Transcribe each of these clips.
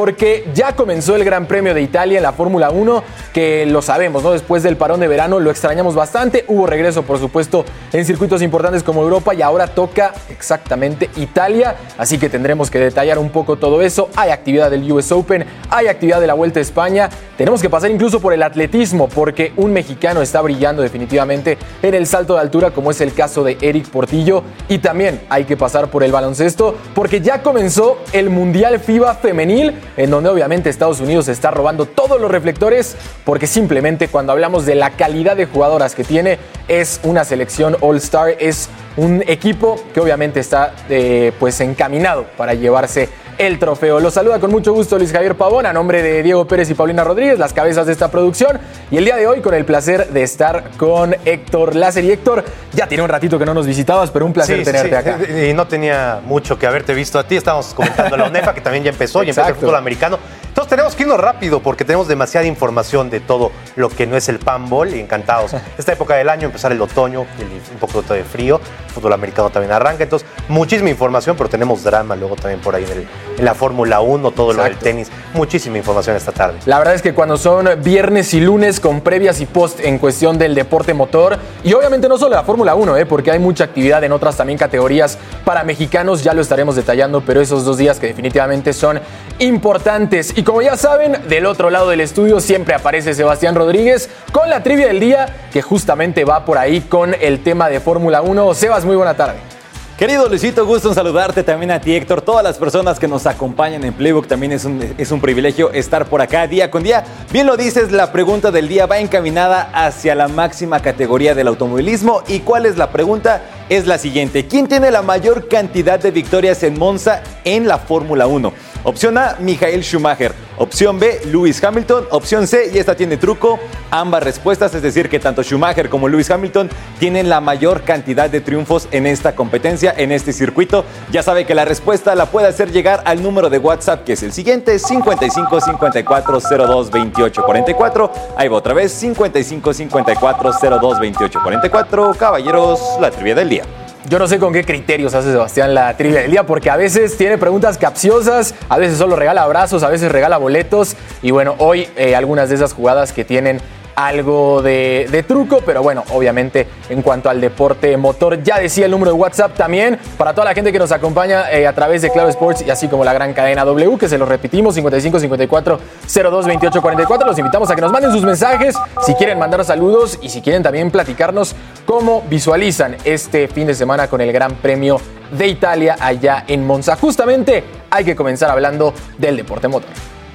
porque ya comenzó el Gran Premio de Italia en la Fórmula 1, que lo sabemos, ¿no? Después del parón de verano lo extrañamos bastante. Hubo regreso, por supuesto, en circuitos importantes como Europa y ahora toca exactamente Italia. Así que tendremos que detallar un poco todo eso. Hay actividad del US Open, hay actividad de la Vuelta a España. Tenemos que pasar incluso por el atletismo, porque un mexicano está brillando definitivamente en el salto de altura, como es el caso de Eric Portillo. Y también hay que pasar por el baloncesto, porque ya comenzó el Mundial FIBA femenil, en donde obviamente Estados Unidos está robando todos los reflectores, porque simplemente cuando hablamos de la calidad de jugadoras que tiene, es una selección All-Star, es un equipo que obviamente está pues encaminado para llevarse el trofeo. Los saluda con mucho gusto Luis Javier Pavón, a nombre de Diego Pérez y Paulina Rodríguez, las cabezas de esta producción, y el día de hoy con el placer de estar con Héctor Láser. Y Héctor, ya tiene un ratito que no nos visitabas, pero un placer tenerte acá. Y no tenía mucho que haberte visto a ti, estábamos comentando la UNEFA, que también ya empezó, y empezó el fútbol americano. Entonces tenemos que irnos rápido porque tenemos demasiada información de todo lo que no es el panball, y encantados. Esta época del año, empezar el otoño, un poco de frío, el fútbol americano también arranca, entonces muchísima información, pero tenemos drama luego también por ahí en la Fórmula 1, todo lo del tenis, muchísima información esta tarde. La verdad es que cuando son viernes y lunes con previas y post en cuestión del deporte motor, y obviamente no solo la Fórmula 1, porque hay mucha actividad en otras también categorías para mexicanos, ya lo estaremos detallando, pero esos 2 días que definitivamente son importantes. Y como ya saben, del otro lado del estudio siempre aparece Sebastián Rodríguez con la trivia del día, que justamente va por ahí con el tema de Fórmula 1. Sebas, muy buena tarde. Querido Luisito, gusto en saludarte, también a ti, Héctor, todas las personas que nos acompañan en Playbook, también es un privilegio estar por acá día con día. Bien lo dices, la pregunta del día va encaminada hacia la máxima categoría del automovilismo. ¿Y cuál es la pregunta? Es la siguiente: ¿quién tiene la mayor cantidad de victorias en Monza en la Fórmula 1? Opción A, Michael Schumacher. Opción B, Lewis Hamilton. Opción C, y esta tiene truco, ambas respuestas, es decir, que tanto Schumacher como Lewis Hamilton tienen la mayor cantidad de triunfos en esta competencia, en este circuito. Ya sabe que la respuesta la puede hacer llegar al número de WhatsApp, que es el siguiente: 55 54 02 28 44. Ahí va otra vez: 55 54 02 28 44. Caballeros, la trivia del día. Yo no sé con qué criterios hace Sebastián la trivia del día, porque a veces tiene preguntas capciosas, a veces solo regala abrazos, a veces regala boletos. Y bueno, hoy algunas de esas jugadas que tienen algo de truco, pero bueno, obviamente en cuanto al deporte motor, ya decía el número de WhatsApp también, para toda la gente que nos acompaña a través de Claro Sports y así como la gran cadena W, que se lo repetimos, 55 54 02 28 44. Los invitamos a que nos manden sus mensajes, si quieren mandar saludos y si quieren también platicarnos cómo visualizan este fin de semana con el Gran Premio de Italia allá en Monza. Justamente hay que comenzar hablando del deporte motor.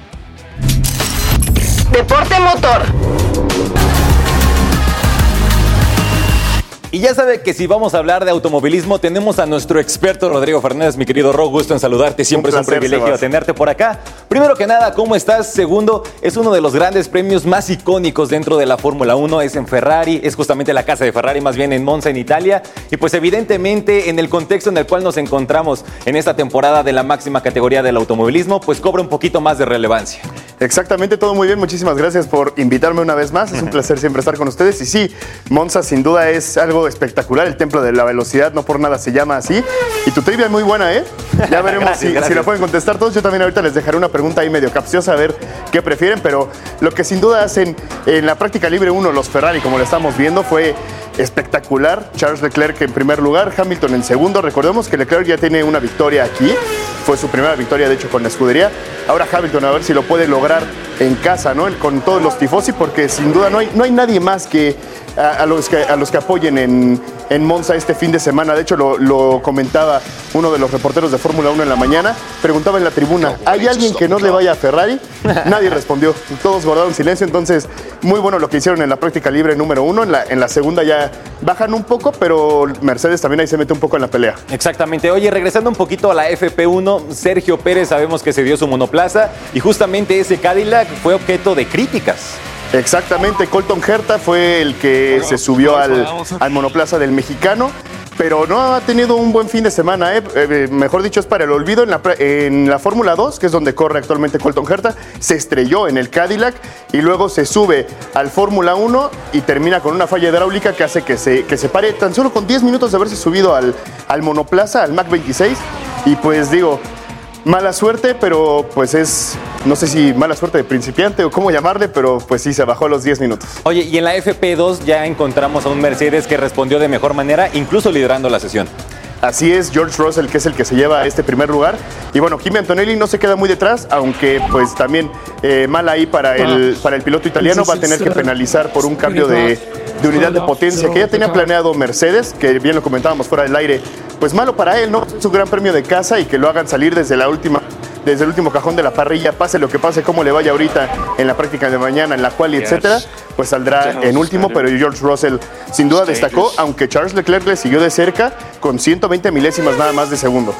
Deporte motor. Y ya sabe que si vamos a hablar de automovilismo, tenemos a nuestro experto Rodrigo Fernández. Mi querido Ro, gusto en saludarte. Siempre es un privilegio tenerte por acá. Primero que nada, ¿cómo estás? Segundo, es uno de los grandes premios más icónicos dentro de la Fórmula 1. Es en Ferrari, es justamente la casa de Ferrari, más bien en Monza, en Italia. Y pues evidentemente, en el contexto en el cual nos encontramos en esta temporada de la máxima categoría del automovilismo, pues cobra un poquito más de relevancia. Exactamente, todo muy bien. Muchísimas gracias por invitarme una vez más. Es un placer siempre estar con ustedes. Y sí, Monza sin duda es algo espectacular, el templo de la velocidad, no por nada se llama así. Y tu trivia es muy buena, ¿eh? Ya veremos gracias. Si la pueden contestar todos. Yo también ahorita les dejaré una pregunta ahí medio capciosa, a ver qué prefieren, pero lo que sin duda hacen en la práctica libre 1 los Ferrari, como lo estamos viendo, fue espectacular. Charles Leclerc en primer lugar, Hamilton en segundo. Recordemos que Leclerc ya tiene una victoria aquí, fue su primera victoria de hecho con la escudería. Ahora Hamilton a ver si lo puede lograr en casa, ¿no? Con todos los tifosi, porque sin duda no hay nadie más que a los que apoyen en Monza este fin de semana. De hecho lo comentaba uno de los reporteros de Fórmula 1 en la mañana, preguntaba en la tribuna, ¿hay alguien que no le vaya a Ferrari? Nadie respondió, todos guardaron silencio. Entonces muy bueno lo que hicieron en la práctica libre número 1. En la segunda ya bajan un poco, pero Mercedes también ahí se mete un poco en la pelea. Exactamente. Oye, regresando un poquito a la FP1, Sergio Pérez sabemos que se dio su monoplaza y justamente ese Cadillac fue objeto de críticas. Exactamente, Colton Herta fue el que se subió al monoplaza del mexicano, pero no ha tenido un buen fin de semana, mejor dicho, es para el olvido. En la Fórmula 2, que es donde corre actualmente Colton Herta, se estrelló en el Cadillac y luego se sube al Fórmula 1 y termina con una falla hidráulica que hace que se pare tan solo con 10 minutos de haberse subido al monoplaza, al Mach 26, y pues digo, Mala suerte, pero pues no sé si mala suerte de principiante o cómo llamarle, pero pues sí, se bajó a los 10 minutos. Oye, y en la FP2 ya encontramos a un Mercedes que respondió de mejor manera, incluso liderando la sesión. Así es, George Russell, que es el que se lleva este primer lugar. Y bueno, Kimi Antonelli no se queda muy detrás, aunque pues también mal ahí para el piloto italiano. Va a tener que penalizar por un cambio de unidad de potencia que ya tenía planeado Mercedes, que bien lo comentábamos fuera del aire. Pues malo para él, ¿no? Es un gran premio de casa y que lo hagan salir desde el último cajón de la parrilla, pase lo que pase, cómo le vaya ahorita en la práctica de mañana, en la quali, etcétera, pues saldrá en último, pero George Russell sin duda destacó, aunque Charles Leclerc le siguió de cerca con 120 milésimas nada más de segundo.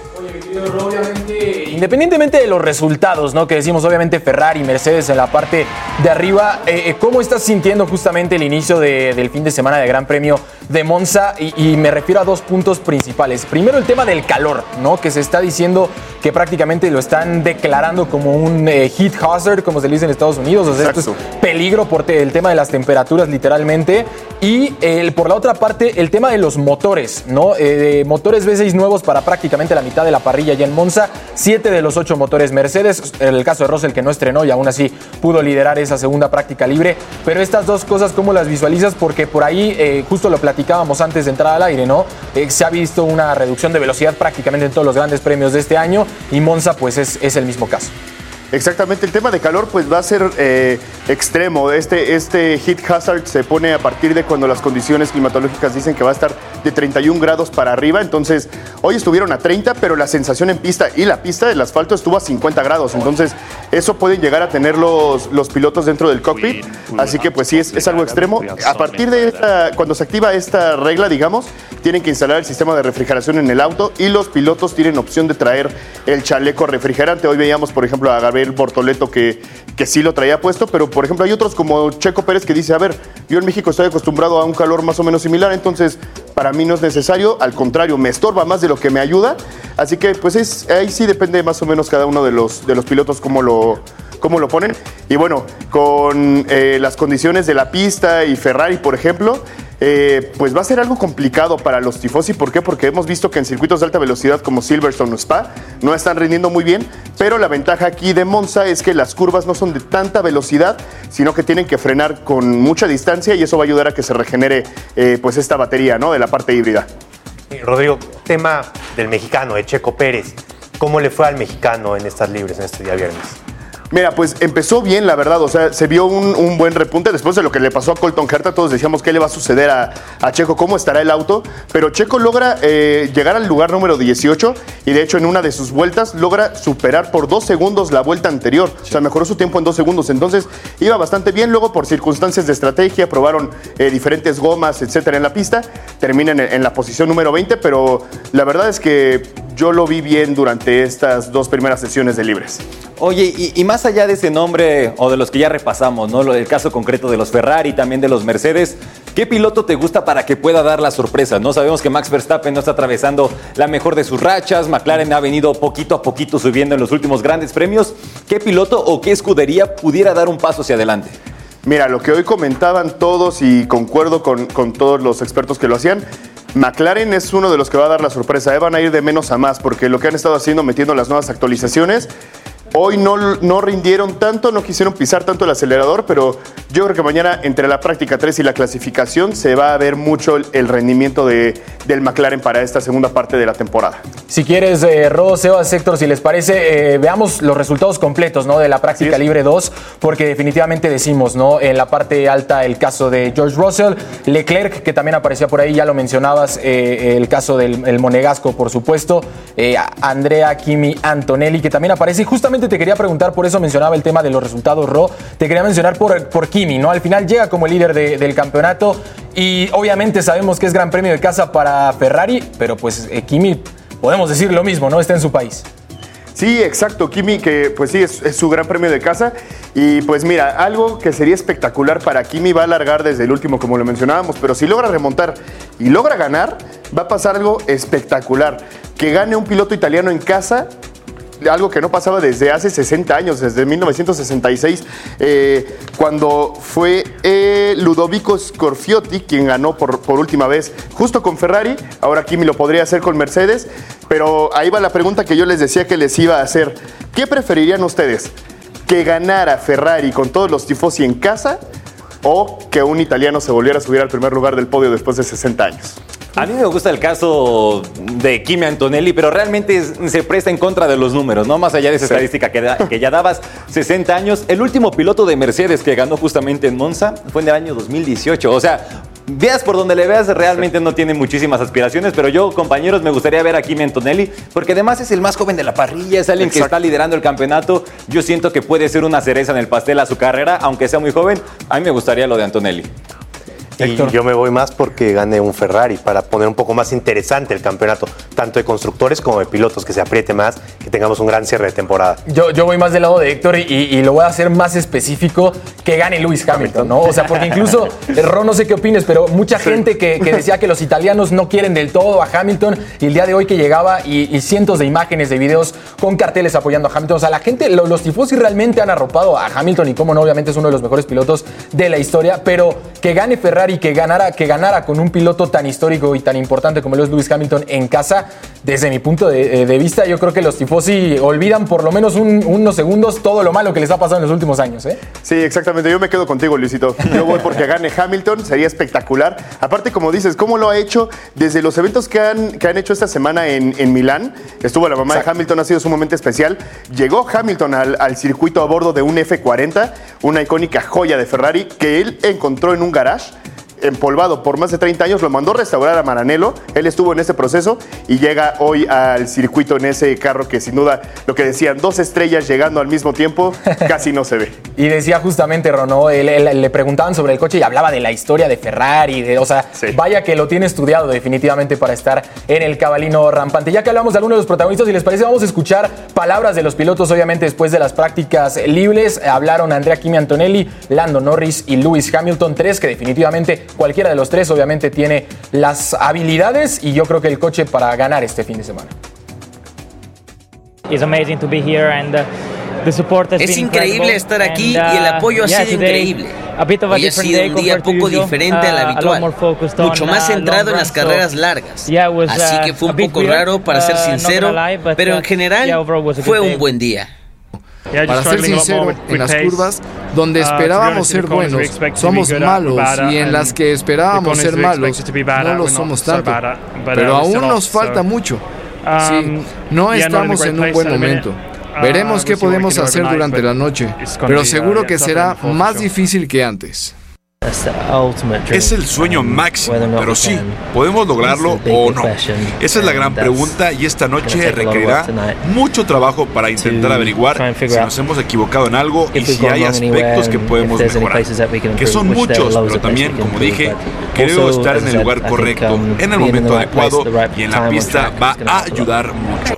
Obviamente, independientemente de los resultados, ¿no? Que decimos, obviamente Ferrari y Mercedes en la parte de arriba, ¿cómo estás sintiendo justamente el inicio del fin de semana de Gran Premio de Monza? Y me refiero a dos puntos principales. Primero, el tema del calor, ¿no? Que se está diciendo que prácticamente lo están declarando como un heat hazard, como se le dice en Estados Unidos. O sea, esto es peligro por el tema de las temperaturas, literalmente. Y por la otra parte, el tema de los motores, ¿no? Motores V6 nuevos para prácticamente la mitad de la parrilla ya en Monza. 7 de los 8 motores Mercedes. En el caso de Russell, que no estrenó y aún así pudo liderar esa segunda práctica libre. Pero estas dos cosas, ¿cómo las visualizas? Porque por ahí, justo lo platicábamos antes de entrar al aire, ¿no? Se ha visto una reducción de velocidad prácticamente en todos los grandes premios de este año. Y Monza, pues, es el mismo caso. Exactamente, el tema de calor pues va a ser extremo. Este heat hazard se pone a partir de cuando las condiciones climatológicas dicen que va a estar de 31 grados para arriba. Entonces, hoy estuvieron a 30, pero la sensación en pista y la pista del asfalto estuvo a 50 grados. Entonces, eso pueden llegar a tener los pilotos dentro del cockpit. Así que pues sí, es algo extremo. A partir de cuando se activa esta regla, digamos, tienen que instalar el sistema de refrigeración en el auto y los pilotos tienen opción de traer el chaleco refrigerante. Hoy veíamos, por ejemplo, a Gabriel Bortoleto que sí lo traía puesto, pero por ejemplo hay otros como Checo Pérez que dice, a ver, yo en México estoy acostumbrado a un calor más o menos similar, entonces para mí no es necesario, al contrario, me estorba más de lo que me ayuda, así que pues ahí sí depende más o menos cada uno de los pilotos cómo lo ponen. Y bueno, con las condiciones de la pista y Ferrari, por ejemplo, pues va a ser algo complicado para los tifosi. ¿Por qué? Porque hemos visto que en circuitos de alta velocidad como Silverstone o Spa no están rindiendo muy bien, pero la ventaja aquí de Monza es que las curvas no son de tanta velocidad, sino que tienen que frenar con mucha distancia y eso va a ayudar a que se regenere pues esta batería, ¿no? De la parte híbrida. Rodrigo, tema del mexicano, de Checo Pérez. ¿Cómo le fue al mexicano en estas libres, en este día viernes? Mira, pues empezó bien, la verdad, o sea, se vio un buen repunte después de lo que le pasó a Colton Herta. Todos decíamos qué le va a suceder a Checo, cómo estará el auto, pero Checo logra llegar al lugar número 18 y de hecho en una de sus vueltas logra superar por 2 segundos la vuelta anterior, o sea, mejoró su tiempo en 2 segundos, entonces iba bastante bien. Luego por circunstancias de estrategia probaron diferentes gomas, etcétera, en la pista, terminan en la posición número 20, pero la verdad es que yo lo vi bien durante estas 2 primeras sesiones de libres. Oye, y más allá de ese nombre o de los que ya repasamos, ¿no? El caso concreto de los Ferrari, también de los Mercedes, ¿qué piloto te gusta para que pueda dar la sorpresa? No sabemos que Max Verstappen no está atravesando la mejor de sus rachas, McLaren ha venido poquito a poquito subiendo en los últimos grandes premios. ¿Qué piloto o qué escudería pudiera dar un paso hacia adelante? Mira, lo que hoy comentaban todos y concuerdo con todos los expertos que lo hacían, McLaren es uno de los que va a dar la sorpresa. Van a ir de menos a más porque lo que han estado haciendo, metiendo las nuevas actualizaciones, hoy no rindieron tanto, no quisieron pisar tanto el acelerador, pero yo creo que mañana entre la práctica 3 y la clasificación se va a ver mucho el rendimiento del McLaren para esta segunda parte de la temporada. Si quieres, Ro, Sebas, Héctor, si les parece, veamos los resultados completos, ¿no? De la práctica libre 2, porque definitivamente decimos, ¿no? En la parte alta el caso de George Russell, Leclerc, que también aparecía por ahí, ya lo mencionabas, el caso del monegasco, por supuesto, Andrea Kimi Antonelli, que también aparece, y justamente te quería preguntar, por eso mencionaba el tema de los resultados, Ro, te quería mencionar por Kimi, ¿no? Al final llega como el líder del campeonato y obviamente sabemos que es gran premio de casa para Ferrari, pero pues Kimi, podemos decir lo mismo, ¿no? Está en su país. Sí, exacto, Kimi, que pues sí, es su gran premio de casa. Y pues mira, algo que sería espectacular para Kimi, va a alargar desde el último, como lo mencionábamos, pero si logra remontar y logra ganar, va a pasar algo espectacular. Que gane un piloto italiano en casa, algo que no pasaba desde hace 60 años, desde 1966, cuando fue Ludovico Scorfiotti quien ganó por última vez justo con Ferrari. Ahora Kimi lo podría hacer con Mercedes, pero ahí va la pregunta que yo les decía que les iba a hacer. ¿Qué preferirían ustedes? ¿Que ganara Ferrari con todos los tifosi en casa o que un italiano se volviera a subir al primer lugar del podio después de 60 años? A mí me gusta el caso de Kimi Antonelli, pero realmente se presta en contra de los números, ¿no? Más allá de esa estadística que ya dabas, 60 años. El último piloto de Mercedes que ganó justamente en Monza fue en el año 2018. O sea, veas por donde le veas, realmente no tiene muchísimas aspiraciones, pero yo, compañeros, me gustaría ver a Kimi Antonelli, porque además es el más joven de la parrilla, es alguien que está liderando el campeonato. Yo siento que puede ser una cereza en el pastel a su carrera, aunque sea muy joven. A mí me gustaría lo de Antonelli. Y yo me voy más porque gane un Ferrari para poner un poco más interesante el campeonato, tanto de constructores como de pilotos, que se apriete más, que tengamos un gran cierre de temporada. Yo voy más del lado de Héctor y lo voy a hacer más específico, que gane Lewis Hamilton, ¿no? O sea, porque incluso, Ron, no sé qué opines, pero mucha gente que decía que los italianos no quieren del todo a Hamilton, y el día de hoy que llegaba y cientos de imágenes, de videos con carteles apoyando a Hamilton. O sea, la gente, los tifosi realmente han arropado a Hamilton, y cómo no, obviamente es uno de los mejores pilotos de la historia, pero que gane Ferrari, que ganara con un piloto tan histórico y tan importante como lo es Lewis Hamilton en casa, desde mi punto de vista, yo creo que los tifosi olvidan por lo menos unos segundos todo lo malo que les ha pasado en los últimos años, ¿eh? Sí, exactamente. Yo me quedo contigo, Luisito. Yo voy porque gane Hamilton, sería espectacular. Aparte, como dices, ¿cómo lo ha hecho desde los eventos que han hecho esta semana en Milán? Estuvo la mamá de Hamilton, ha sido sumamente especial. Llegó Hamilton al circuito a bordo de un F40, una icónica joya de Ferrari que él encontró en un garage empolvado por más de 30 años, lo mandó restaurar a Maranello. Él estuvo en ese proceso y llega hoy al circuito en ese carro que, sin duda, lo que decían, 2 estrellas llegando al mismo tiempo, casi no se ve. Y decía justamente, Ronó, le preguntaban sobre el coche y hablaba de la historia de Ferrari, o sea, vaya que lo tiene estudiado definitivamente para estar en el cabalino rampante. Ya que hablamos de algunos de los protagonistas, si les parece, vamos a escuchar palabras de los pilotos, obviamente después de las prácticas libres. Hablaron Andrea Kimi Antonelli, Lando Norris y Lewis Hamilton, 3 que definitivamente cualquiera de los 3 obviamente tiene las habilidades, y yo creo que el coche para ganar este fin de semana. Es increíble estar aquí y el apoyo ha sido increíble. Hoy ha sido un día poco diferente al habitual, mucho más centrado en las carreras largas. Así que fue un poco raro, para ser sincero, pero en general fue un buen día. Para ser sincero, en las curvas donde esperábamos ser buenos, somos malos, y en las que esperábamos ser malos, no lo somos tanto. Pero aún nos falta mucho. Sí, no estamos en un buen momento. Veremos qué podemos hacer durante la noche, pero seguro que será más difícil que antes. Es el sueño máximo, pero sí, ¿podemos lograrlo o no? Esa es la gran pregunta, y esta noche requerirá mucho trabajo para intentar averiguar si nos hemos equivocado en algo y si hay aspectos que podemos mejorar, que son muchos, pero también, como dije, creo estar en el lugar correcto, en el momento adecuado, y en la pista va a ayudar mucho.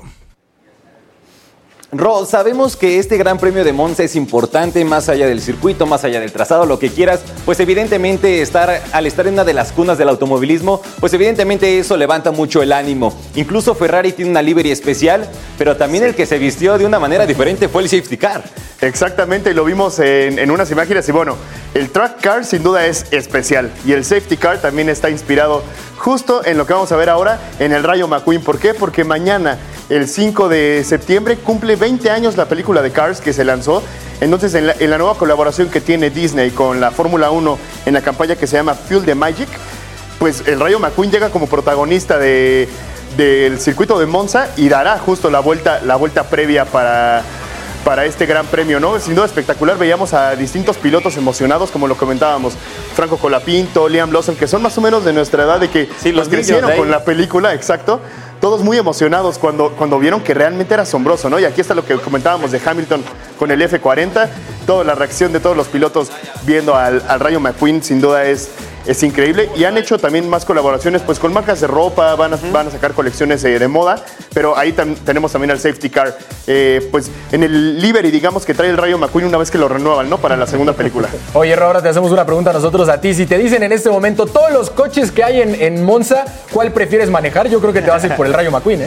Ro, sabemos que este Gran Premio de Monza es importante, más allá del circuito, más allá del trazado, lo que quieras, pues evidentemente al estar en una de las cunas del automovilismo, pues evidentemente eso levanta mucho el ánimo. Incluso Ferrari tiene una livery especial, pero también el que se vistió de una manera diferente fue el safety car. Exactamente, lo vimos en unas imágenes, y bueno, el track car sin duda es especial, y el safety car también está inspirado justo en lo que vamos a ver ahora en el Rayo McQueen. ¿Por qué? Porque mañana, el 5 de septiembre, cumple 20 años la película de Cars que se lanzó. Entonces, en la nueva colaboración que tiene Disney con la Fórmula 1 en la campaña que se llama Fuel the Magic, pues el Rayo McQueen llega como protagonista del circuito de Monza y dará justo la vuelta previa para este gran premio, ¿no? Sin duda espectacular. Veíamos a distintos pilotos emocionados, como lo comentábamos, Franco Colapinto, Liam Lawson, que son más o menos de nuestra edad, de que los crecieron con la película, exacto. Todos muy emocionados cuando vieron que realmente era asombroso, ¿no? Y aquí está lo que comentábamos de Hamilton con el F40. Toda la reacción de todos los pilotos viendo al Rayo McQueen, sin duda es increíble. Y han hecho también más colaboraciones pues con marcas de ropa, van a sacar colecciones de moda, pero ahí tenemos también al safety car, pues en el livery, digamos, que trae el Rayo McQueen una vez que lo renuevan, ¿no? Para la segunda película. Oye, ahora te hacemos una pregunta a nosotros, a ti. Si te dicen en este momento todos los coches que hay en Monza, ¿cuál prefieres manejar? Yo creo que te vas a ir por el Rayo McQueen, ¿eh?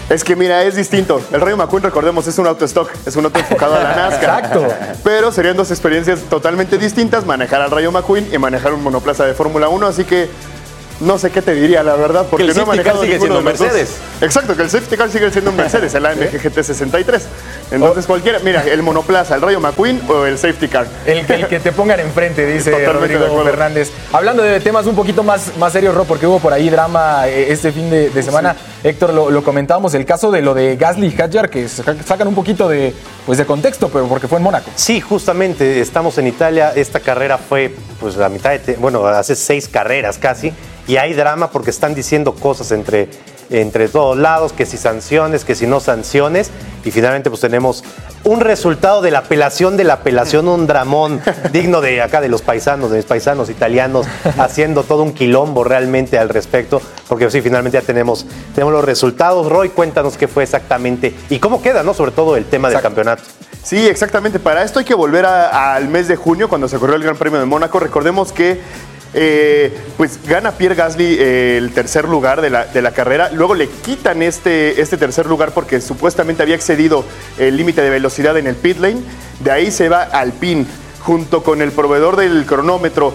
Es que mira, es distinto. El Rayo McQueen, recordemos, es un auto stock, es un auto enfocado a la NASCAR. Exacto. Pero serían dos experiencias totalmente distintas, manejar al Rayo McQueen y manejar un monoplaza de Fórmula 1, así que no sé qué te diría, la verdad, porque que el no he manejado sigue siendo Mercedes. Exacto, que el safety car sigue siendo un Mercedes, el AMG GT 63. Entonces cualquiera, mira, el monoplaza, el Rayo McQueen o el safety car. El que te pongan enfrente, dice Rodrigo Fernández. Hablando de temas un poquito más serios, Rob, porque hubo por ahí drama este fin de semana. Sí. Héctor, lo comentábamos, el caso de lo de Gasly y Hadjar, que sacan un poquito de contexto, pero porque fue en Mónaco. Sí, justamente, estamos en Italia. Esta carrera fue pues la mitad hace 6 carreras casi. Y hay drama porque están diciendo cosas entre todos lados, que si sanciones, que si no sanciones. Y finalmente pues tenemos un resultado de la apelación, un dramón digno de acá de los paisanos, de mis paisanos italianos, haciendo todo un quilombo realmente al respecto. Porque sí, finalmente ya tenemos los resultados. Roy, cuéntanos qué fue exactamente y cómo queda, ¿no? Sobre todo el tema del campeonato. Sí, exactamente. Para esto hay que volver al mes de junio, cuando se corrió el Gran Premio de Mónaco. Recordemos que pues gana Pierre Gasly el tercer lugar de la carrera. Luego le quitan este tercer lugar porque supuestamente había excedido el límite de velocidad en el pit lane. De ahí se va Alpine junto con el proveedor del cronómetro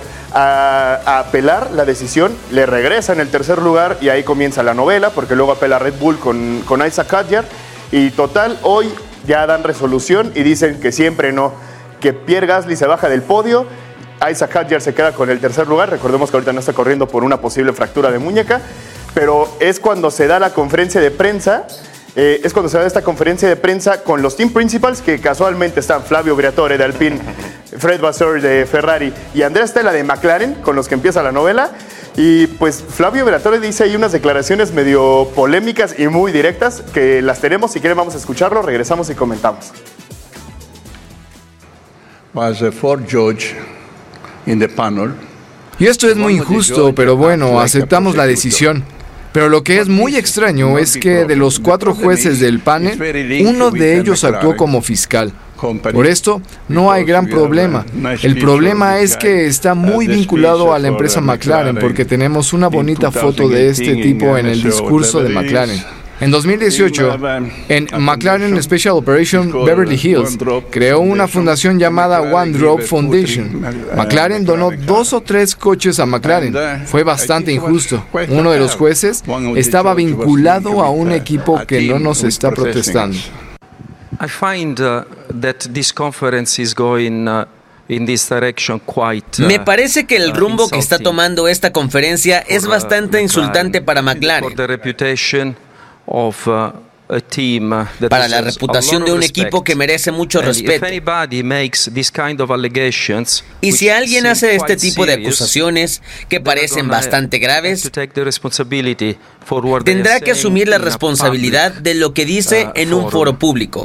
a apelar la decisión. Le regresa en el tercer lugar y ahí comienza la novela, porque luego apela Red Bull con Isaac Hadjar. Y total, hoy ya dan resolución y dicen que siempre no, que Pierre Gasly se baja del podio. Isaac Hadjar se queda con el tercer lugar. Recordemos que ahorita no está corriendo por una posible fractura de muñeca, pero es cuando se da la conferencia de prensa. Es cuando se da esta conferencia de prensa con los team principals, que casualmente están Flavio Briatore de Alpine, Fred Vasseur de Ferrari y Andrea Stella de McLaren, con los que empieza la novela. Y pues Flavio Briatore dice ahí unas declaraciones medio polémicas y muy directas, que las tenemos. Si quieren vamos a escucharlo, regresamos y comentamos. Y esto es muy injusto, pero bueno, aceptamos la decisión. Pero lo que es muy extraño es que de los 4 jueces del panel, uno de ellos actuó como fiscal. Por esto, no hay gran problema. El problema es que está muy vinculado a la empresa McLaren, porque tenemos una bonita foto de este tipo en el discurso de McLaren. En 2018, en McLaren Special Operation Beverly Hills, creó una fundación llamada One Drop Foundation. McLaren donó 2 o 3 coches a McLaren. Fue bastante injusto. Uno de los jueces estaba vinculado a un equipo que no nos está protestando. I find that this conference is going in this direction quite, Me parece que el rumbo que está tomando esta conferencia es bastante insultante para McLaren. Para la reputación de un equipo que merece mucho respeto. Y si alguien hace este tipo de acusaciones que parecen bastante graves, tendrá que asumir la responsabilidad de lo que dice en un foro público.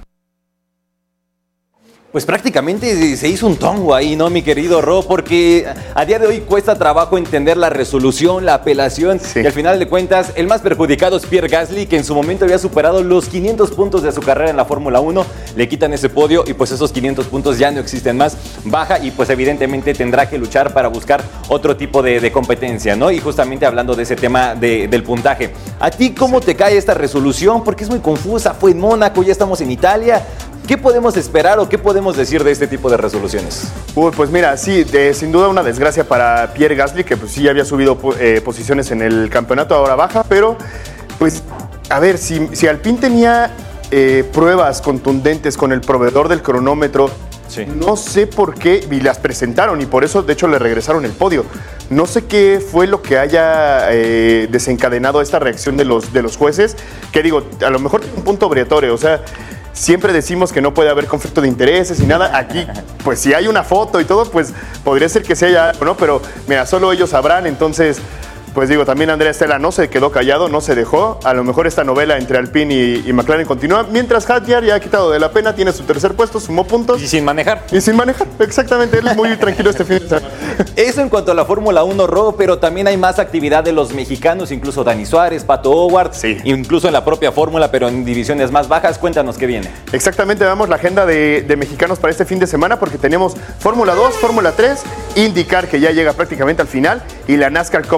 Pues prácticamente se hizo un tongo ahí, ¿no, mi querido Ro? Porque a día de hoy cuesta trabajo entender la resolución, la apelación. Sí. Y al final de cuentas, el más perjudicado es Pierre Gasly, que en su momento había superado los 500 puntos de su carrera en la Fórmula 1. Le quitan ese podio y pues esos 500 puntos ya no existen más. Baja y pues evidentemente tendrá que luchar para buscar otro tipo de competencia, ¿no? Y justamente hablando de ese tema del puntaje. ¿A ti cómo te cae esta resolución? Porque es muy confusa. Fue en Mónaco, ya estamos en Italia. ¿Qué podemos esperar o qué podemos decir de este tipo de resoluciones? Pues mira, sí, sin duda una desgracia para Pierre Gasly, que pues sí había subido posiciones en el campeonato, ahora baja, pero pues a ver, si Alpine tenía pruebas contundentes con el proveedor del cronómetro, sí, no sé por qué, y las presentaron y por eso de hecho le regresaron el podio. No sé qué fue lo que haya desencadenado esta reacción de los jueces, que digo, a lo mejor tiene un punto Briatore, o sea, siempre decimos que no puede haber conflicto de intereses y nada. Aquí, pues si hay una foto y todo, pues podría ser que sí haya algo, ¿no? Pero mira, solo ellos sabrán, entonces, pues digo, también Andrea Stella no se quedó callado, no se dejó. A lo mejor esta novela entre Alpine y McLaren continúa, mientras Hadjar ya ha quitado de la pena, tiene su tercer puesto, sumó puntos. Y sin manejar. Y sin manejar, exactamente, él es muy tranquilo este fin de semana. Eso en cuanto a la Fórmula 1, Ro, pero también hay más actividad de los mexicanos, incluso Dani Suárez, Pato Howard, sí, incluso en la propia Fórmula, pero en divisiones más bajas. Cuéntanos qué viene. Exactamente, vamos la agenda de mexicanos para este fin de semana, porque tenemos Fórmula 2, Fórmula 3, IndyCar, que ya llega prácticamente al final, y la NASCAR Cup Series.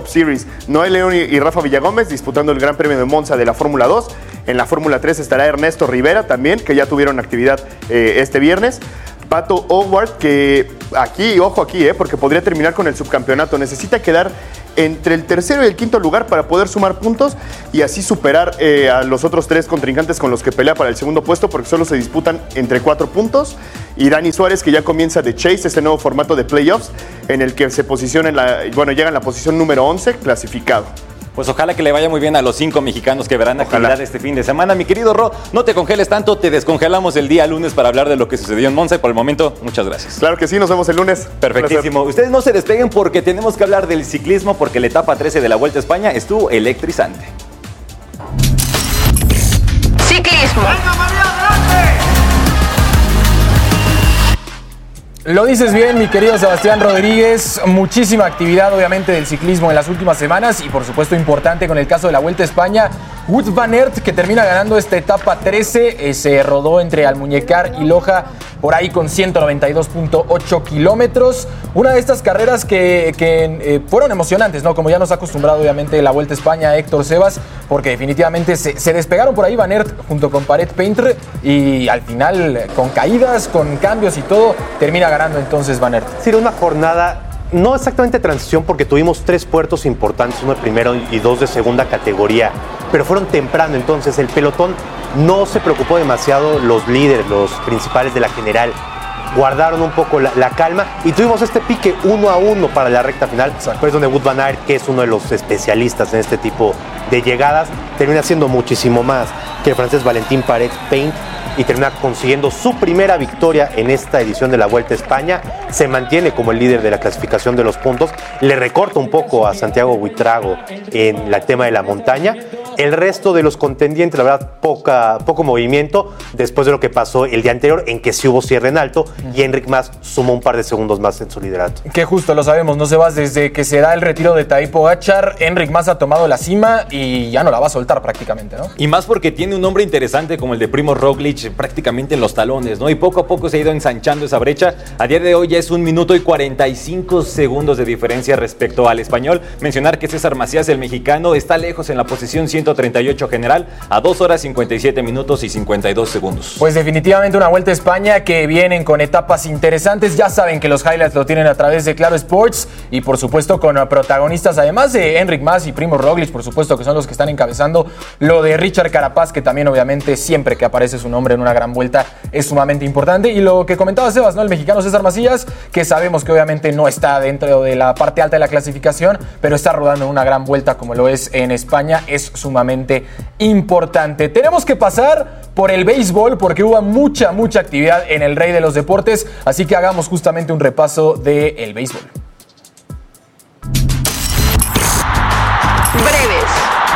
Luis. Noé León y Rafa Villagómez disputando el Gran Premio de Monza de la Fórmula 2. En la Fórmula 3 estará Ernesto Rivera también, que ya tuvieron actividad este viernes. Pato O'Ward, que aquí, ojo aquí, porque podría terminar con el subcampeonato. Necesita quedar entre el tercero y el quinto lugar para poder sumar puntos y así superar a los otros 3 contrincantes con los que pelea para el segundo puesto, porque solo se disputan entre 4 puntos. Y Dani Suárez, que ya comienza de Chase, este nuevo formato de playoffs, en el que se posiciona llega en la posición número 11, clasificado. Pues ojalá que le vaya muy bien a los 5 mexicanos que verán actividad este fin de semana. Mi querido Ro, no te congeles tanto, te descongelamos el día lunes para hablar de lo que sucedió en Monza. Y por el momento, muchas gracias. Claro que sí, nos vemos el lunes. Perfectísimo. Ustedes no se despeguen porque tenemos que hablar del ciclismo, porque la etapa 13 de la Vuelta a España estuvo electrizante. Ciclismo. ¡Venga, María, adelante! Lo dices bien, mi querido Sebastián Rodríguez. Muchísima actividad, obviamente, del ciclismo en las últimas semanas y, por supuesto, importante con el caso de la Vuelta a España. Wout van Aert, que termina ganando esta etapa 13, se rodó entre Almuñécar y Loja, por ahí con 192.8 kilómetros. Una de estas carreras que fueron emocionantes, ¿no? Como ya nos ha acostumbrado, obviamente, la Vuelta a España, Héctor Sebas, porque definitivamente se despegaron por ahí Van Aert junto con Paret Painter y al final, con caídas, con cambios y todo, termina ganando entonces Van Aert. Sí, una jornada no exactamente transición, porque tuvimos 3 puertos importantes, uno de primero y 2 de segunda categoría, pero fueron temprano, entonces el pelotón no se preocupó demasiado, los líderes, los principales de la general, guardaron un poco la calma y tuvimos este pique 1-1 para la recta final. Pues donde Wout van Aert, que es uno de los especialistas en este tipo de llegadas, termina siendo muchísimo más que el francés Valentin Paret-Paint y termina consiguiendo su primera victoria en esta edición de la Vuelta a España. Se mantiene como el líder de la clasificación de los puntos, le recorta un poco a Santiago Buitrago en el tema de la montaña. El resto de los contendientes, la verdad, poco movimiento después de lo que pasó el día anterior, en que sí hubo cierre en alto y Enric Mas sumó un par de segundos más en su liderato. Que justo lo sabemos, no se va desde que se da el retiro de Tadej Pogačar. Enric Mas ha tomado la cima y ya no la va a soltar prácticamente, ¿no? Y más porque tiene un nombre interesante como el de Primož Roglič prácticamente en los talones, ¿no? Y poco a poco se ha ido ensanchando esa brecha. A día de hoy ya es 1 minuto y 45 segundos de diferencia respecto al español. Mencionar que César Macías, el mexicano, está lejos en la posición 138 general a 2 horas 57 minutos y 52 segundos. Pues definitivamente una Vuelta a España que vienen con etapas interesantes. Ya saben que los highlights lo tienen a través de Claro Sports y por supuesto con protagonistas además de Enric Mas y Primož Roglič, por supuesto que son los que están encabezando lo de Richard Carapaz, que también obviamente siempre que aparece su nombre en una gran vuelta es sumamente importante. Y lo que comentaba Sebas, ¿no? El mexicano César Macías, que sabemos que obviamente no está dentro de la parte alta de la clasificación, pero está rodando en una gran vuelta como lo es en España, es sumamente importante. Tenemos que pasar por el béisbol porque hubo mucha actividad en el Rey de los Deportes, así que hagamos justamente un repaso del béisbol. Breves.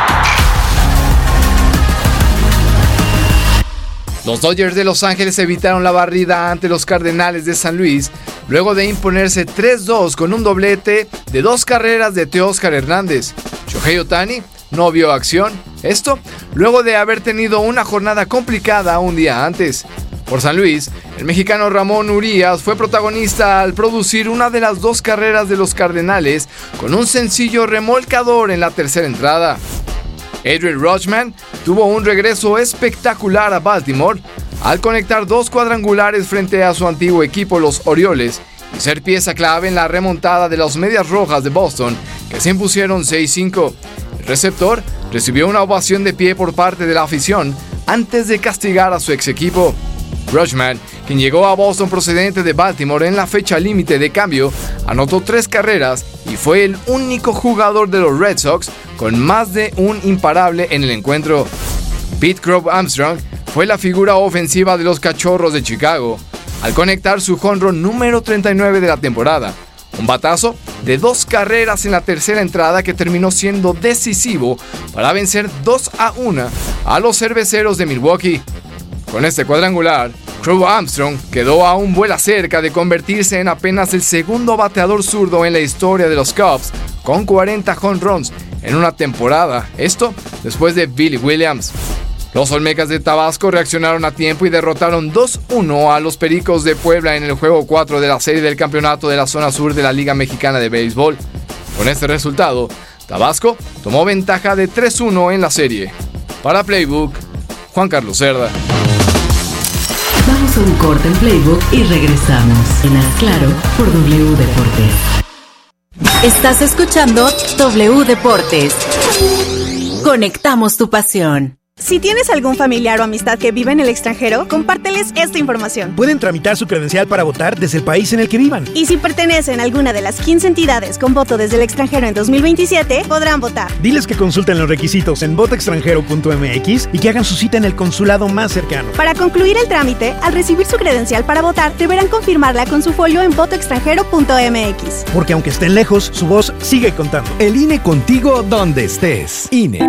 Los Dodgers de Los Ángeles evitaron la barrida ante los Cardenales de San Luis luego de imponerse 3-2 con un doblete de 2 carreras de Teóscar Hernández. Shohei Ohtani no vio acción, esto luego de haber tenido una jornada complicada un día antes. Por San Luis, el mexicano Ramón Urias fue protagonista al producir una de las 2 carreras de los Cardenales con un sencillo remolcador en la tercera entrada. Adrian Rutschman tuvo un regreso espectacular a Baltimore al conectar 2 cuadrangulares frente a su antiguo equipo, los Orioles, y ser pieza clave en la remontada de los Medias Rojas de Boston, que se impusieron 6-5. El receptor recibió una ovación de pie por parte de la afición antes de castigar a su ex equipo. Rutschman, quien llegó a Boston procedente de Baltimore en la fecha límite de cambio, anotó 3 carreras y fue el único jugador de los Red Sox con más de un imparable en el encuentro. Pete Crow Armstrong fue la figura ofensiva de los Cachorros de Chicago al conectar su jonrón número 39 de la temporada. Un batazo de 2 carreras en la tercera entrada que terminó siendo decisivo para vencer 2-1 a los Cerveceros de Milwaukee. Con este cuadrangular, Crow Armstrong quedó a un vuela cerca de convertirse en apenas el segundo bateador zurdo en la historia de los Cubs con 40 home runs en una temporada, esto después de Billy Williams. Los Olmecas de Tabasco reaccionaron a tiempo y derrotaron 2-1 a los Pericos de Puebla en el juego 4 de la serie del campeonato de la zona sur de la Liga Mexicana de Béisbol. Con este resultado, Tabasco tomó ventaja de 3-1 en la serie. Para Playbook, Juan Carlos Cerda. Vamos a un corte en Playbook y regresamos. En Haz Claro por W Deportes. Estás escuchando W Deportes. Conectamos tu pasión. Si tienes algún familiar o amistad que vive en el extranjero, compárteles esta información. Pueden tramitar su credencial para votar desde el país en el que vivan. Y si pertenecen a alguna de las 15 entidades con voto desde el extranjero en 2027, podrán votar. Diles que consulten los requisitos en votoextranjero.mx y que hagan su cita en el consulado más cercano. Para concluir el trámite, al recibir su credencial para votar, deberán confirmarla con su folio en votoextranjero.mx. Porque aunque estén lejos, su voz sigue contando. El INE contigo donde estés. INE.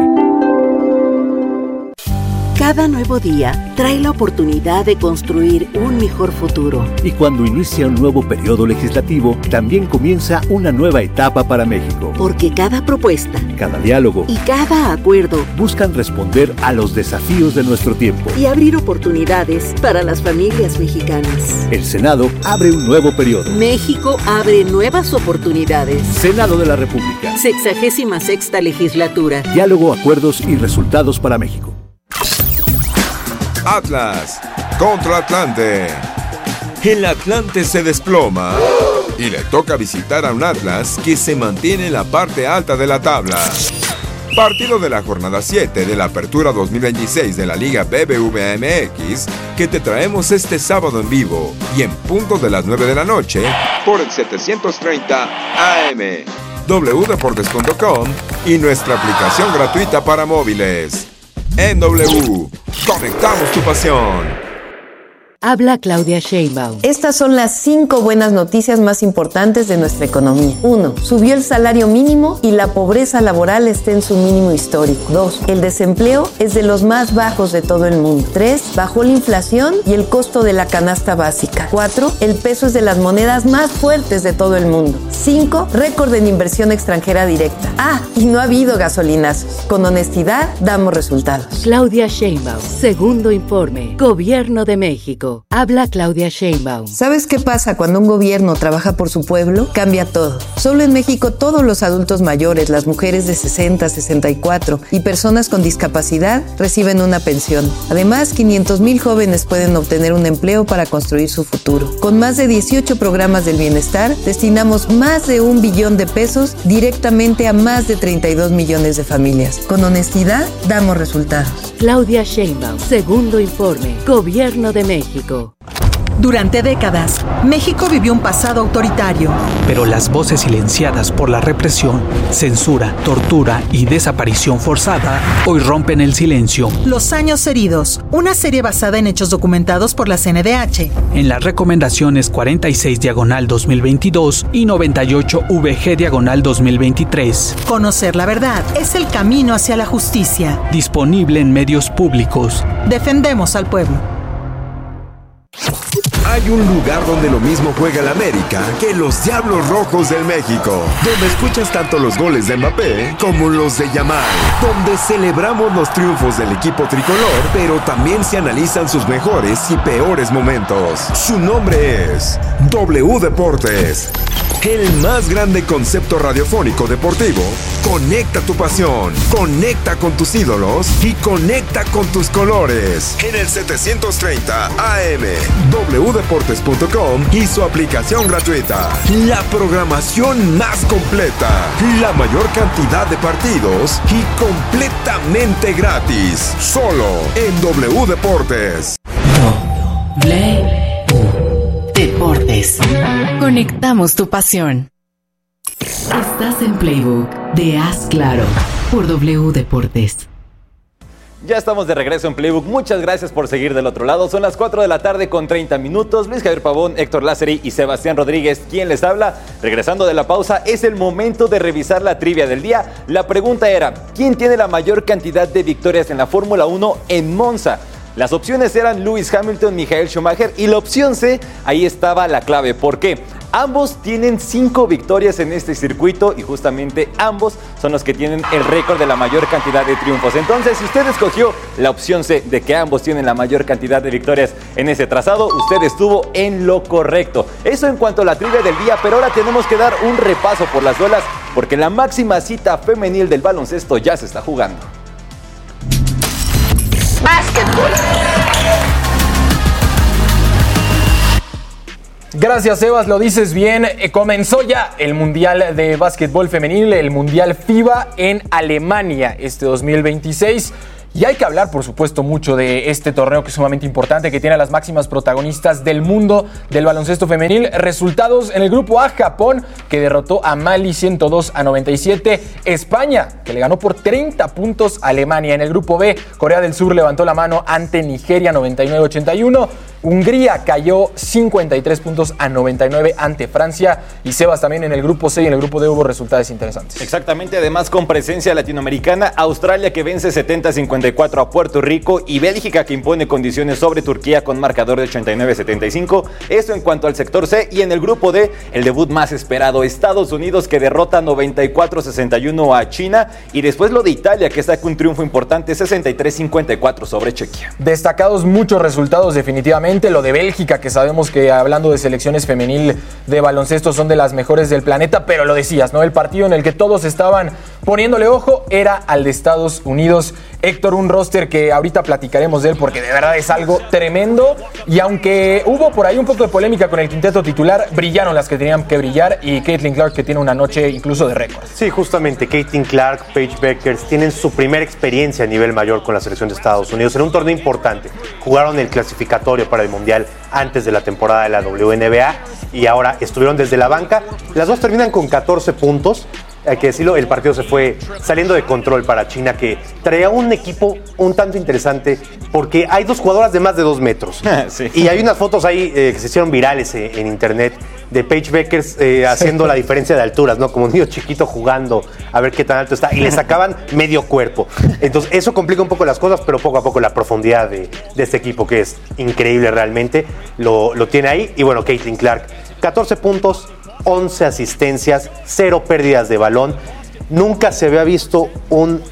Cada nuevo día trae la oportunidad de construir un mejor futuro. Y cuando inicia un nuevo periodo legislativo, también comienza una nueva etapa para México. Porque cada propuesta, cada diálogo y cada acuerdo buscan responder a los desafíos de nuestro tiempo y abrir oportunidades para las familias mexicanas. El Senado abre un nuevo periodo. México abre nuevas oportunidades. Senado de la República. 66ª legislatura. Diálogo, acuerdos y resultados para México. Atlas contra Atlante. El Atlante se desploma y le toca visitar a un Atlas que se mantiene en la parte alta de la tabla. Partido de la jornada 7 de la Apertura 2026 de la Liga BBVA MX que te traemos este sábado en vivo y en punto de las 9 de la noche por el 730 AM, wdeportes.com y nuestra aplicación gratuita para móviles. En W, conectamos tu pasión. Habla Claudia Sheinbaum. Estas son las 5 buenas noticias más importantes de nuestra economía. 1. Subió el salario mínimo y la pobreza laboral está en su mínimo histórico. 2. El desempleo es de los más bajos de todo el mundo. 3. Bajó la inflación y el costo de la canasta básica. 4. El peso es de las monedas más fuertes de todo el mundo. 5. Récord en inversión extranjera directa. Y no ha habido gasolinazos. Con honestidad damos resultados. Claudia Sheinbaum. Segundo informe. Gobierno de México. Habla Claudia Sheinbaum. ¿Sabes qué pasa cuando un gobierno trabaja por su pueblo? Cambia todo. Solo en México todos los adultos mayores, las mujeres de 60, 64 y personas con discapacidad reciben una pensión. Además, 500,000 jóvenes pueden obtener un empleo para construir su futuro. Con más de 18 programas del bienestar, destinamos más de 1 billón de pesos directamente a más de 32 millones de familias. Con honestidad, damos resultados. Claudia Sheinbaum. Segundo informe. Gobierno de México. Durante décadas, México vivió un pasado autoritario. Pero las voces silenciadas por la represión, censura, tortura y desaparición forzada hoy rompen el silencio. Los años heridos, una serie basada en hechos documentados por la CNDH. En las recomendaciones 46/2022 y 98/VG/2023. Conocer la verdad es el camino hacia la justicia. Disponible en medios públicos. Defendemos al pueblo. Hay un lugar donde lo mismo juega el América que los Diablos Rojos del México, donde escuchas tanto los goles de Mbappé como los de Yamal, donde celebramos los triunfos del equipo tricolor, pero también se analizan sus mejores y peores momentos. Su nombre es W Deportes. El más grande concepto radiofónico deportivo. Conecta tu pasión, conecta con tus ídolos y conecta con tus colores. En el 730 AM, wdeportes.com y su aplicación gratuita. La programación más completa, la mayor cantidad de partidos y completamente gratis. Solo en W Deportes. Deportes. Conectamos tu pasión. Estás en Playbook de Haz Claro por W Deportes. Ya estamos de regreso en Playbook. Muchas gracias por seguir del otro lado. Son las 4 de la tarde con 30 minutos. Luis Javier Pavón, Héctor Lázari y Sebastián Rodríguez, quien les habla. Regresando de la pausa, es el momento de revisar la trivia del día. La pregunta era, ¿quién tiene la mayor cantidad de victorias en la Fórmula 1 en Monza? Las opciones eran Lewis Hamilton, Michael Schumacher y la opción C, ahí estaba la clave. ¿Por qué? Ambos tienen 5 victorias en este circuito y justamente ambos son los que tienen el récord de la mayor cantidad de triunfos. Entonces, si usted escogió la opción C de que ambos tienen la mayor cantidad de victorias en ese trazado, usted estuvo en lo correcto. Eso en cuanto a la trivia del día, pero ahora tenemos que dar un repaso por las duelas porque la máxima cita femenil del baloncesto ya se está jugando. Básquetbol. Gracias, Sebas, lo dices bien. Comenzó ya el Mundial de Básquetbol Femenil, el Mundial FIBA en Alemania este 2026. Y hay que hablar, por supuesto, mucho de este torneo que es sumamente importante, que tiene a las máximas protagonistas del mundo del baloncesto femenil. Resultados en el grupo A: Japón, que derrotó a Mali 102-97. España, que le ganó por 30 puntos a Alemania. En el grupo B, Corea del Sur levantó la mano ante Nigeria 99-81. Hungría cayó 53 puntos a 99 ante Francia. Y Sebas, también en el grupo C y en el grupo D hubo resultados interesantes. Exactamente, además con presencia latinoamericana, Australia que vence 70-54 a Puerto Rico y Bélgica que impone condiciones sobre Turquía con marcador de 89-75. Esto en cuanto al sector C. Y en el grupo D, el debut más esperado, Estados Unidos que derrota 94-61 a China. Y después lo de Italia que saca un triunfo importante, 63-54 sobre Chequia. Destacados muchos resultados definitivamente. Lo de Bélgica, que sabemos que hablando de selecciones femenil de baloncesto son de las mejores del planeta, pero lo decías, ¿no? El partido en el que todos estaban poniéndole ojo era al de Estados Unidos. Héctor, un roster que ahorita platicaremos de él porque de verdad es algo tremendo. Y aunque hubo por ahí un poco de polémica con el quinteto titular, brillaron las que tenían que brillar y Caitlin Clark que tiene una noche incluso de récord. Sí, justamente, Caitlin Clark, Paige Bueckers tienen su primera experiencia a nivel mayor con la selección de Estados Unidos en un torneo importante. Jugaron el clasificatorio para el Mundial antes de la temporada de la WNBA y ahora estuvieron desde la banca. Las dos terminan con 14 puntos. Hay que decirlo, el partido se fue saliendo de control para China, que traía un equipo un tanto interesante porque hay dos jugadoras de más de 2 metros. Sí. Y hay unas fotos ahí que se hicieron virales en internet de Paige Bueckers haciendo la diferencia de alturas, ¿no? Como un niño chiquito jugando a ver qué tan alto está y le sacaban medio cuerpo. Entonces eso complica un poco las cosas, pero poco a poco la profundidad de este equipo, que es increíble realmente, lo tiene ahí. Y bueno, Caitlin Clark, 14 puntos, 11 asistencias, 0 pérdidas de balón. Nunca se había visto una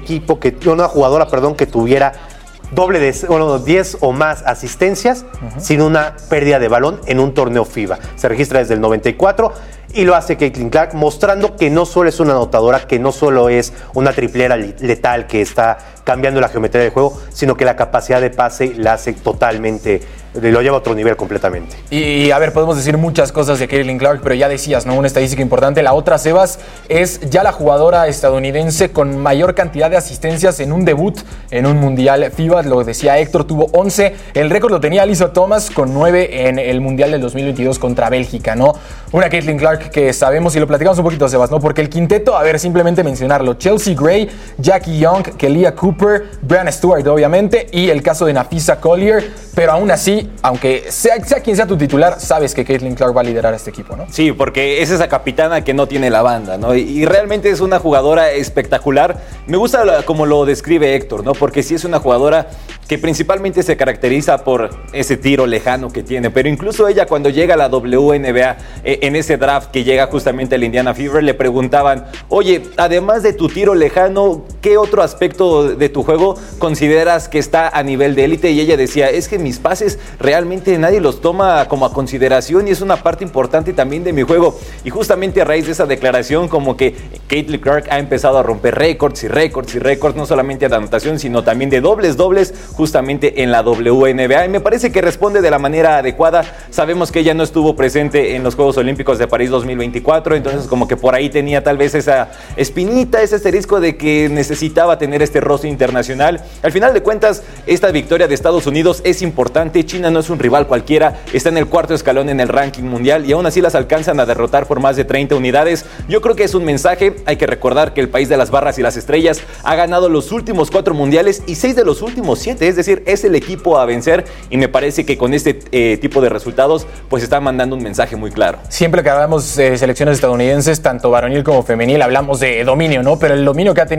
jugadora que tuviera doble de 10 o más asistencias sin una pérdida de balón en un torneo FIBA. Se registra desde el 94 y lo hace Caitlin Clark, mostrando que no solo es una anotadora, que no solo es una triplera letal que está cambiando la geometría del juego, sino que la capacidad de pase la hace totalmente, lo lleva a otro nivel completamente. Y a ver, podemos decir muchas cosas de Caitlin Clark, pero ya decías, ¿no? Una estadística importante. La otra, Sebas, es ya la jugadora estadounidense con mayor cantidad de asistencias en un debut en un Mundial FIBA. Lo decía Héctor, tuvo 11. El récord lo tenía Alyssa Thomas con 9 en el Mundial del 2022 contra Bélgica, ¿no? Una Caitlin Clark que sabemos, y lo platicamos un poquito, Sebas, ¿no? Porque el quinteto, a ver, simplemente mencionarlo: Chelsea Gray, Jackie Young, Kelia Cooper, Brianna Stewart, obviamente, y el caso de Napheesa Collier. Pero aún así, aunque sea quien sea tu titular, sabes que Caitlin Clark va a liderar este equipo, ¿no? Sí, porque es esa capitana que no tiene la banda, ¿no? Y realmente es una jugadora espectacular. Me gusta como lo describe Héctor, ¿no? Porque sí es una jugadora que principalmente se caracteriza por ese tiro lejano que tiene. Pero incluso ella, cuando llega a la WNBA, en ese draft que llega justamente al Indiana Fever, le preguntaban: oye, además de tu tiro lejano, ¿qué otro aspecto de tu juego consideras que está a nivel de élite? Y ella decía: es que mis pases realmente nadie los toma como a consideración y es una parte importante también de mi juego. Y justamente a raíz de esa declaración, como que Caitlin Clark ha empezado a romper récords y récords y récords, no solamente de anotación, sino también de dobles justamente en la WNBA, y me parece que responde de la manera adecuada. Sabemos que ella no estuvo presente en los Juegos Olímpicos de París 2024, entonces como que por ahí tenía tal vez esa espinita, ese asterisco de que necesitaba tener este roster internacional. Al final de cuentas, esta victoria de Estados Unidos es importante. China no es un rival cualquiera, está en el 4º escalón en el ranking mundial y aún así las alcanzan a derrotar por más de 30 unidades. Yo creo que es un mensaje. Hay que recordar que el país de las barras y las estrellas ha ganado los últimos 4 mundiales y 6 de los últimos 7, es decir, es el equipo a vencer, y me parece que con este tipo de resultados pues está mandando un mensaje muy claro. Siempre que hablamos de selecciones estadounidenses, tanto varonil como femenil, hablamos de dominio, ¿no? Pero el dominio que ha tenido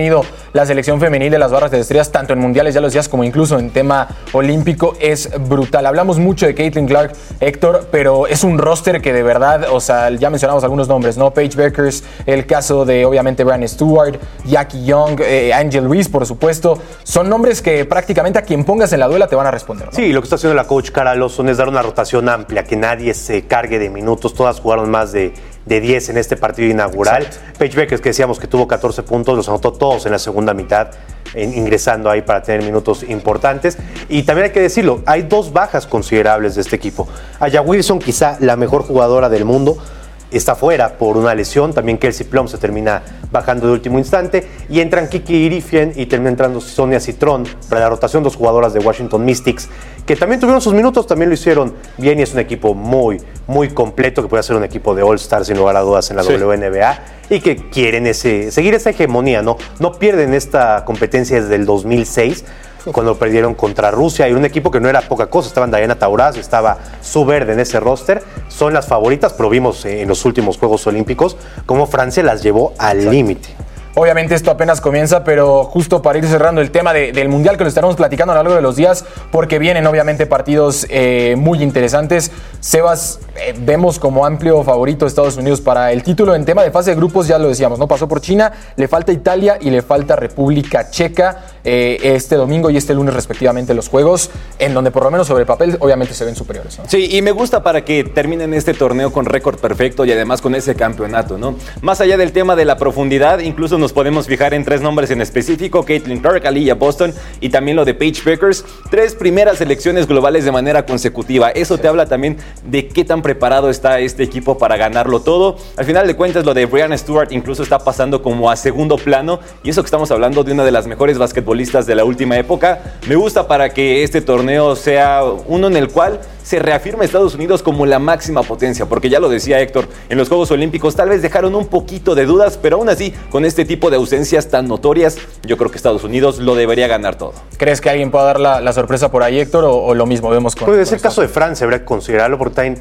la selección femenil de las barras de estrellas, tanto en mundiales, ya lo decías, como incluso en tema olímpico, es brutal. Hablamos mucho de Caitlin Clark, Héctor, pero es un roster que de verdad, o sea, ya mencionamos algunos nombres, ¿no? Paige Beckers, el caso de, obviamente, Brianna Stewart, Jackie Young, Angel Reese, por supuesto. Son nombres que prácticamente a quien pongas en la duela te van a responder, ¿no? Sí, lo que está haciendo la coach Cara Lawson es dar una rotación amplia, que nadie se cargue de minutos. Todas jugaron más de 10 en este partido inaugural. Exacto. Paige Beckers, que decíamos que tuvo 14 puntos, los anotó todos en la segunda mitad, ingresando ahí para tener minutos importantes. Y también hay que decirlo, hay 2 bajas considerables de este equipo. Aya Wilson, quizá la mejor jugadora del mundo, está fuera por una lesión. También Kelsey Plum se termina bajando de último instante. Y entran Kiki Irifian y termina entrando Sonia Citrón para la rotación, 2 jugadoras de Washington Mystics, que también tuvieron sus minutos, también lo hicieron bien, y es un equipo muy, muy completo, que puede ser un equipo de All-Star sin lugar a dudas en la WNBA, y que quieren seguir esa hegemonía, ¿no? No pierden esta competencia desde el 2006, cuando perdieron contra Rusia, y un equipo que no era poca cosa. Estaban Diana Taurasi, estaba Sue Bird en ese roster. Son las favoritas, pero vimos en los últimos Juegos Olímpicos cómo Francia las llevó al límite. Obviamente esto apenas comienza, pero justo para ir cerrando el tema del Mundial, que lo estaremos platicando a lo largo de los días, porque vienen obviamente partidos muy interesantes. Sebas, vemos como amplio favorito a Estados Unidos para el título. En tema de fase de grupos, ya lo decíamos, ¿no? Pasó por China, le falta Italia y le falta República Checa este domingo y este lunes respectivamente los juegos, en donde por lo menos sobre el papel obviamente se ven superiores, ¿no? Sí, y me gusta para que terminen este torneo con récord perfecto y además con ese campeonato, ¿no? Más allá del tema de la profundidad, incluso nos podemos fijar en 3 nombres en específico: Caitlin Clark, Aliyah Boston y también lo de Paige Beckers. 3 primeras selecciones globales de manera consecutiva. Eso te habla también de qué tan preparado está este equipo para ganarlo todo. Al final de cuentas, lo de Brianna Stewart incluso está pasando como a segundo plano, y eso que estamos hablando de una de las mejores basquetbolistas de la última época. Me gusta para que este torneo sea uno en el cual se reafirma Estados Unidos como la máxima potencia, porque ya lo decía Héctor, en los Juegos Olímpicos tal vez dejaron un poquito de dudas, pero aún así, con este tipo de ausencias tan notorias, yo creo que Estados Unidos lo debería ganar todo. ¿Crees que alguien pueda dar la sorpresa por ahí, Héctor, o lo mismo vemos con... Puede ser el caso de Francia, habría que considerarlo, porque también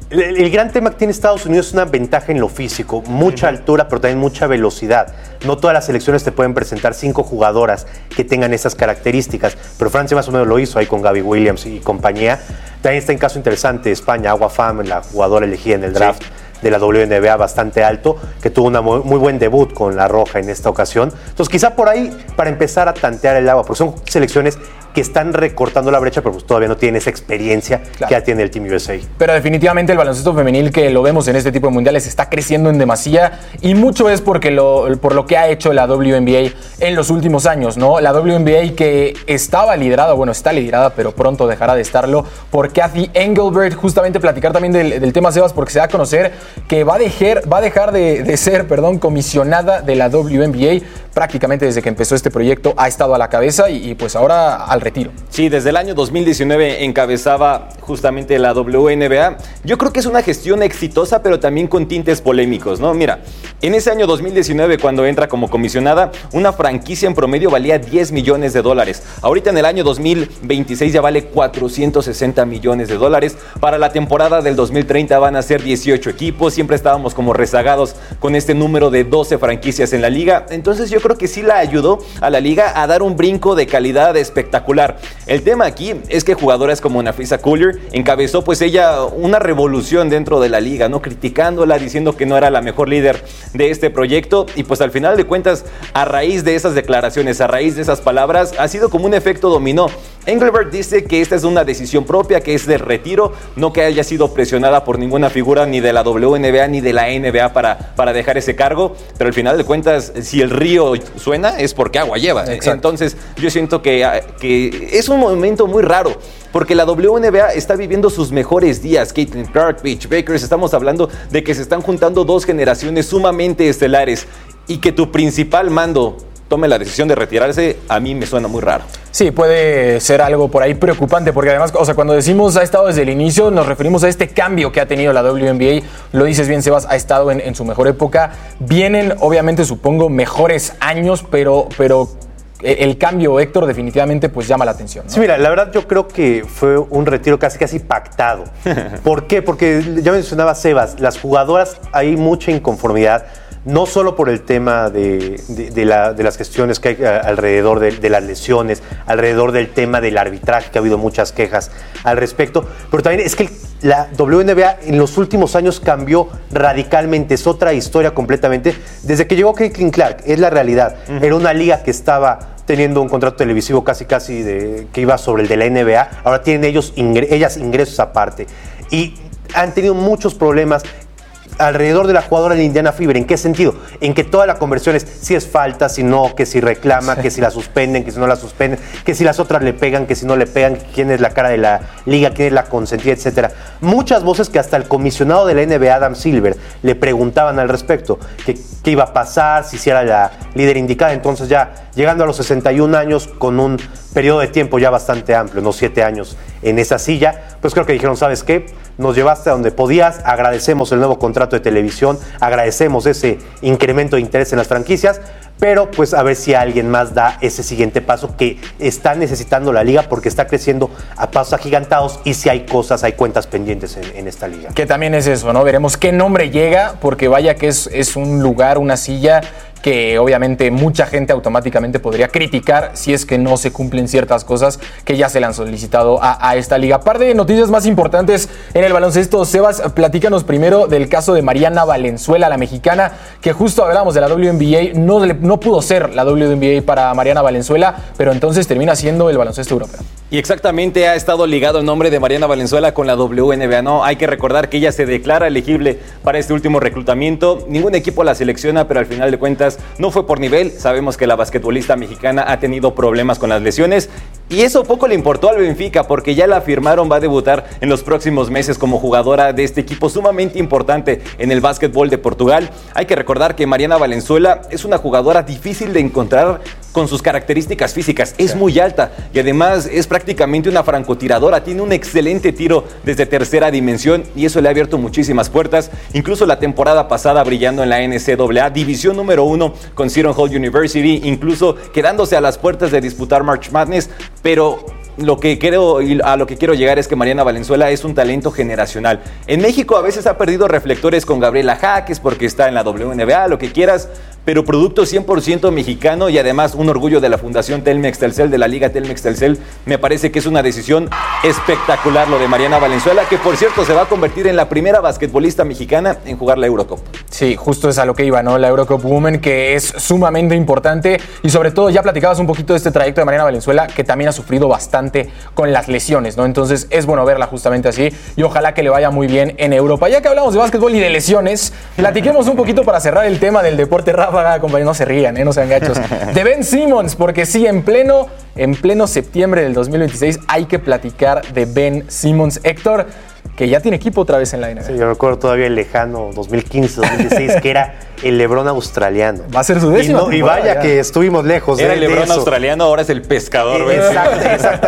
el gran tema que tiene Estados Unidos es una ventaja en lo físico, mucha altura, pero también mucha velocidad. No todas las selecciones te pueden presentar 5 jugadoras que tengan esas características, pero Francia más o menos lo hizo ahí con Gabby Williams y compañía. También está en caso interesante España, Agua Fam, la jugadora elegida en el draft de la WNBA bastante alto, que tuvo un muy buen debut con la Roja en esta ocasión. Entonces quizá por ahí, para empezar a tantear el agua, porque son selecciones que están recortando la brecha, pero pues todavía no tienen esa experiencia que ya tiene el Team USA. Pero definitivamente el baloncesto femenil, que lo vemos en este tipo de mundiales, está creciendo en demasía, y mucho es por lo que ha hecho la WNBA en los últimos años, ¿no? La WNBA, que está liderada, pero pronto dejará de estarlo, por Cathy Engelbert. Justamente platicar también del tema, Sebas, porque se da a conocer que va a dejar de ser comisionada de la WNBA. Prácticamente desde que empezó este proyecto ha estado a la cabeza y pues ahora al retiro. Sí, desde el año 2019 encabezaba justamente la WNBA. Yo creo que es una gestión exitosa, pero también con tintes polémicos, ¿no? Mira, en ese año 2019, cuando entra como comisionada, una franquicia en promedio valía $10 millones. Ahorita en el año 2026 ya vale $460 millones. Para la temporada del 2030 van a ser 18 equipos. Siempre estábamos como rezagados con este número de 12 franquicias en la liga. Entonces yo creo que sí la ayudó a la liga a dar un brinco de calidad espectacular. El tema aquí es que jugadoras como Napheesa Collier encabezó pues ella una revolución dentro de la liga, ¿no? Criticándola, diciendo que no era la mejor líder de este proyecto, y pues al final de cuentas, a raíz de esas declaraciones, a raíz de esas palabras, ha sido como un efecto dominó. Engelbert dice que esta es una decisión propia, que es de retiro, no que haya sido presionada por ninguna figura ni de la WNBA ni de la NBA para dejar ese cargo, pero al final de cuentas, si el río suena es porque agua lleva. Exacto. Entonces yo siento que es un momento muy raro, porque la WNBA está viviendo sus mejores días. Caitlin Clark, Paige Beckers, estamos hablando de que se están juntando 2 generaciones sumamente estelares, y que tu principal mando tome la decisión de retirarse, a mí me suena muy raro. Sí, puede ser algo por ahí preocupante, porque además, cuando decimos ha estado desde el inicio, nos referimos a este cambio que ha tenido la WNBA. Lo dices bien, Sebas, ha estado en su mejor época. Vienen, obviamente, supongo, mejores años, pero el cambio, Héctor, definitivamente pues llama la atención, ¿no? Sí, mira, la verdad yo creo que fue un retiro casi pactado. ¿Por qué? Porque ya mencionaba Sebas, las jugadoras, hay mucha inconformidad. no solo por el tema de las gestiones que hay alrededor de las lesiones, alrededor del tema del arbitraje, que ha habido muchas quejas al respecto, pero también es que la WNBA en los últimos años cambió radicalmente, es otra historia completamente. Desde que llegó Caitlin Clark, es la realidad. Era una liga que estaba teniendo un contrato televisivo casi que iba sobre el de la NBA, ahora tienen ellas ingresos aparte. Y han tenido muchos problemas alrededor de la jugadora de Indiana Fever. ¿En qué sentido? En que toda la conversión es si es falta, si no, que si reclama, que si la suspenden, que si no la suspenden, que si las otras le pegan, que si no le pegan, quién es la cara de la liga, quién es la consentida, etcétera. Muchas voces que hasta el comisionado de la NBA, Adam Silver, le preguntaban al respecto, que qué iba a pasar, si era la líder indicada. Entonces ya llegando a los 61 años con un periodo de tiempo ya bastante amplio, no 7 años en esa silla, pues creo que dijeron, ¿sabes qué? Nos llevaste a donde podías, agradecemos el nuevo contrato de televisión, agradecemos ese incremento de interés en las franquicias, pero pues a ver si alguien más da ese siguiente paso que está necesitando la liga porque está creciendo a pasos agigantados y si hay cosas, hay cuentas pendientes en esta liga. Que también es eso, ¿no? Veremos qué nombre llega, porque vaya que es un lugar, una silla que obviamente mucha gente automáticamente podría criticar si es que no se cumplen ciertas cosas que ya se le han solicitado a esta liga. Par de noticias más importantes en el baloncesto. Sebas, platícanos primero del caso de Mariana Valenzuela, la mexicana, que justo hablamos de la WNBA, no pudo ser la WNBA para Mariana Valenzuela, pero entonces termina siendo el baloncesto europeo. Y exactamente ha estado ligado el nombre de Mariana Valenzuela con la WNBA, ¿no? Hay que recordar que ella se declara elegible para este último reclutamiento. Ningún equipo la selecciona, pero al final de cuentas no fue por nivel. Sabemos que la basquetbolista mexicana ha tenido problemas con las lesiones y eso poco le importó al Benfica porque ya la firmaron, va a debutar en los próximos meses como jugadora de este equipo sumamente importante en el básquetbol de Portugal. Hay que recordar que Mariana Valenzuela es una jugadora difícil de encontrar con sus características físicas, es muy alta y además es prácticamente una francotiradora, tiene un excelente tiro desde tercera dimensión y eso le ha abierto muchísimas puertas, incluso la temporada pasada brillando en la NCAA, división número 1 con Seton Hall University, incluso quedándose a las puertas de disputar March Madness, pero a lo que quiero llegar es que Mariana Valenzuela es un talento generacional. En México a veces ha perdido reflectores con Gabriela Jaques porque está en la WNBA, lo que quieras, pero producto 100% mexicano y además un orgullo de la Fundación Telmex Telcel, de la Liga Telmex Telcel. Me parece que es una decisión espectacular lo de Mariana Valenzuela, que por cierto se va a convertir en la primera basquetbolista mexicana en jugar la Eurocup. Sí, justo es a lo que iba, ¿no? La Eurocup Women, que es sumamente importante y sobre todo ya platicabas un poquito de este trayecto de Mariana Valenzuela, que también ha sufrido bastante con las lesiones, ¿no? Entonces es bueno verla justamente así y ojalá que le vaya muy bien en Europa. Ya que hablamos de básquetbol y de lesiones, platiquemos un poquito para cerrar el tema del deporte ráfaga, compañeros, no se rían, no sean gachos, de Ben Simmons, porque sí, en pleno septiembre del 2026 hay que platicar de Ben Simmons. Héctor, que ya tiene equipo otra vez en la NBA. Sí, yo recuerdo todavía el lejano 2015-2016, que era el LeBron australiano. Va a ser su décima. Y vaya ya que estuvimos lejos. Era el LeBron australiano, ahora es el pescador. Exacto.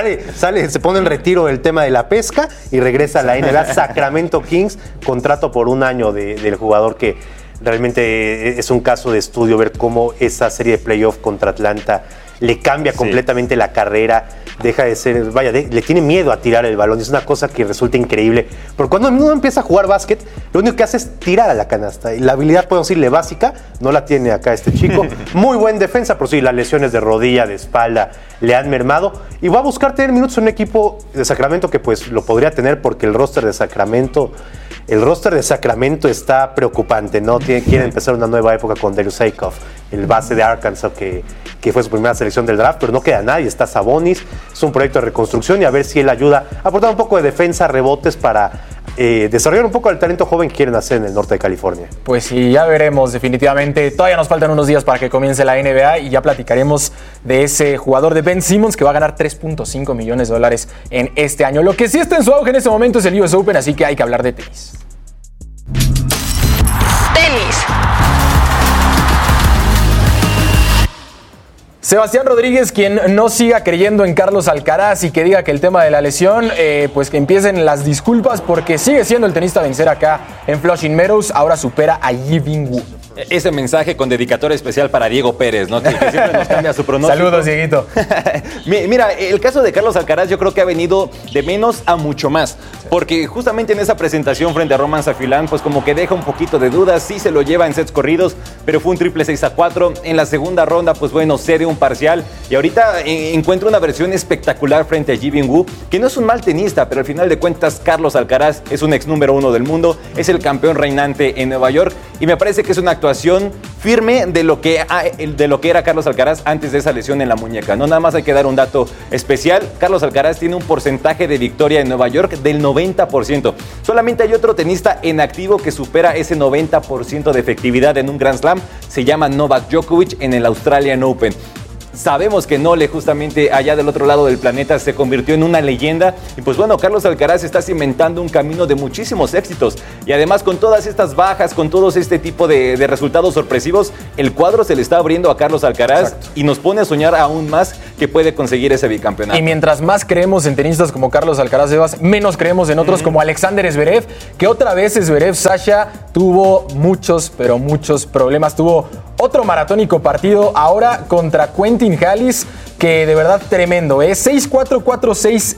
Sale, se pone en retiro del tema de la pesca y regresa a la NBA. Sacramento Kings, contrato por un año del jugador que realmente es un caso de estudio ver cómo esa serie de playoff contra Atlanta le cambia completamente la carrera, deja de ser, le tiene miedo a tirar el balón, es una cosa que resulta increíble, porque cuando uno empieza a jugar básquet, lo único que hace es tirar a la canasta, y la habilidad, podemos decirle, básica, no la tiene acá este chico, muy buen defensa, pero sí, las lesiones de rodilla, de espalda, le han mermado, y va a buscar tener minutos en un equipo de Sacramento que pues lo podría tener, porque el roster de Sacramento está preocupante, ¿no? Quiere empezar una nueva época con Darius Aikoff, el base de Arkansas que fue su primera selección del draft, pero no queda nadie, está Sabonis, es un proyecto de reconstrucción y a ver si él ayuda a aportar un poco de defensa, rebotes para desarrollar un poco el talento joven que quieren hacer en el norte de California. Pues sí, ya veremos definitivamente, todavía nos faltan unos días para que comience la NBA y ya platicaremos de ese jugador de Ben Simmons que va a ganar $3.5 millones en este año. Lo que sí está en su auge en este momento es el US Open, así que hay que hablar de tenis. Sebastián Rodríguez, quien no siga creyendo en Carlos Alcaraz y que diga que el tema de la lesión, pues que empiecen las disculpas porque sigue siendo el tenista a vencer acá en Flushing Meadows, ahora supera a Yi Bing Wu. Ese mensaje con dedicatoria especial para Diego Pérez, ¿no? Que siempre nos cambia su pronóstico. Saludos, Dieguito. Mira, el caso de Carlos Alcaraz yo creo que ha venido de menos a mucho más. Porque justamente en esa presentación frente a Roman Safilán, pues como que deja un poquito de dudas. Sí se lo lleva en sets corridos, pero fue un triple 6-4. En la segunda ronda, pues bueno, cede un parcial. Y ahorita encuentra una versión espectacular frente a Ji Bin-woo, que no es un mal tenista, pero al final de cuentas Carlos Alcaraz es un ex número 1 del mundo, es el campeón reinante en Nueva York. Y me parece que es una actuación firme de lo que era Carlos Alcaraz antes de esa lesión en la muñeca. No, nada más hay que dar un dato especial. Carlos Alcaraz tiene un porcentaje de victoria en Nueva York del 90%. Solamente hay otro tenista en activo que supera ese 90% de efectividad en un Grand Slam. Se llama Novak Djokovic en el Australian Open. Sabemos que Nole, justamente allá del otro lado del planeta, se convirtió en una leyenda. Y pues bueno, Carlos Alcaraz está cimentando un camino de muchísimos éxitos. Y además, con todas estas bajas, con todos este tipo de resultados sorpresivos, el cuadro se le está abriendo a Carlos Alcaraz. Exacto. Y nos pone a soñar aún más que puede conseguir ese bicampeonato. Y mientras más creemos en tenistas como Carlos Alcaraz, menos creemos en otros como Alexander Zverev, que otra vez Zverev, Sasha, tuvo muchos, pero muchos problemas. Tuvo otro maratónico partido ahora contra Quentin Halys, que de verdad tremendo, 6-4, 4-6,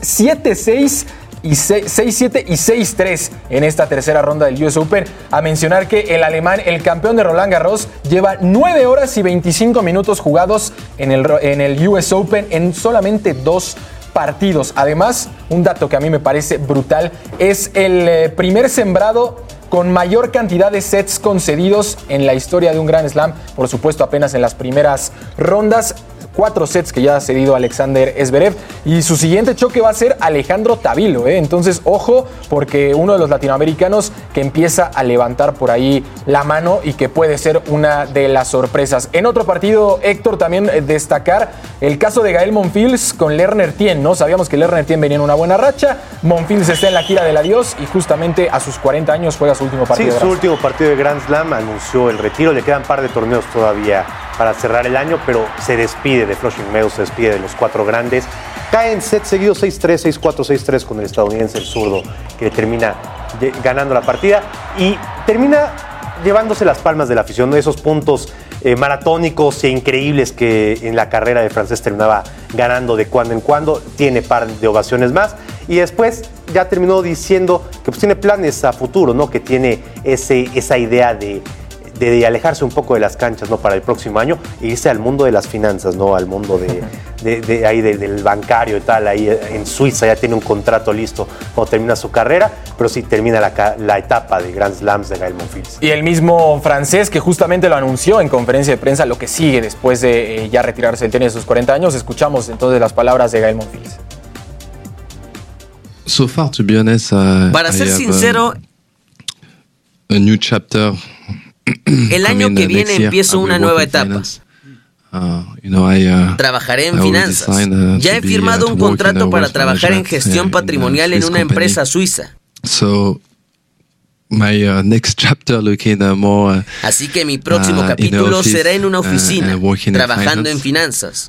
7-6 y 6-7 y 6-3 en esta tercera ronda del US Open. A mencionar que el alemán, el campeón de Roland Garros, lleva 9 horas y 25 minutos jugados en el US Open en solamente 2 partidos. Además, un dato que a mí me parece brutal, es el primer sembrado con mayor cantidad de sets concedidos en la historia de un Grand Slam, por supuesto apenas en las primeras rondas. 4 sets que ya ha cedido Alexander Zverev, y su siguiente choque va a ser Alejandro Tavilo, Entonces, ojo, porque uno de los latinoamericanos que empieza a levantar por ahí la mano y que puede ser una de las sorpresas. En otro partido, Héctor, también destacar el caso de Gael Monfils con Lerner Tien, ¿no? Sabíamos que Lerner Tien venía en una buena racha. Monfils está en la gira del adiós y justamente a sus 40 años juega su último partido. Sí, su último partido de Grand Slam, anunció el retiro. Le quedan un par de torneos todavía para cerrar el año, pero se despide de Flushing Meadows, se despide de los 4 grandes. Cae en set seguido 6-3, 6-4, 6-3 con el estadounidense, el zurdo, que termina ganando la partida y termina llevándose las palmas de la afición, ¿no? Esos puntos maratónicos e increíbles que en la carrera de francés terminaba ganando de cuando en cuando. Tiene par de ovaciones más y después ya terminó diciendo que pues tiene planes a futuro, ¿no? Que tiene esa idea de alejarse un poco de las canchas, ¿no? Para el próximo año e irse al mundo de las finanzas, ¿no? Al mundo del bancario y tal. Ahí en Suiza ya tiene un contrato listo cuando termina su carrera, pero sí termina la etapa de Grand Slams de Gael Monfils. Y el mismo francés que justamente lo anunció en conferencia de prensa, lo que sigue después de ya retirarse del tenis de sus 40 años. Escuchamos entonces las palabras de Gael Monfils. So far, to be honest, para ser sincero, a new chapter. El año que viene empiezo una nueva etapa. Trabajaré en finanzas. Ya he firmado un contrato para trabajar en gestión patrimonial en una empresa suiza. Así que mi próximo capítulo será en una oficina, trabajando en finanzas.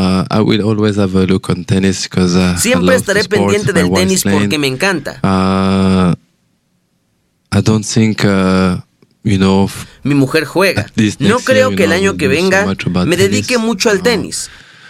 Siempre estaré pendiente del tenis porque me encanta. Mi mujer juega. No creo que el año que venga me dedique mucho al tenis.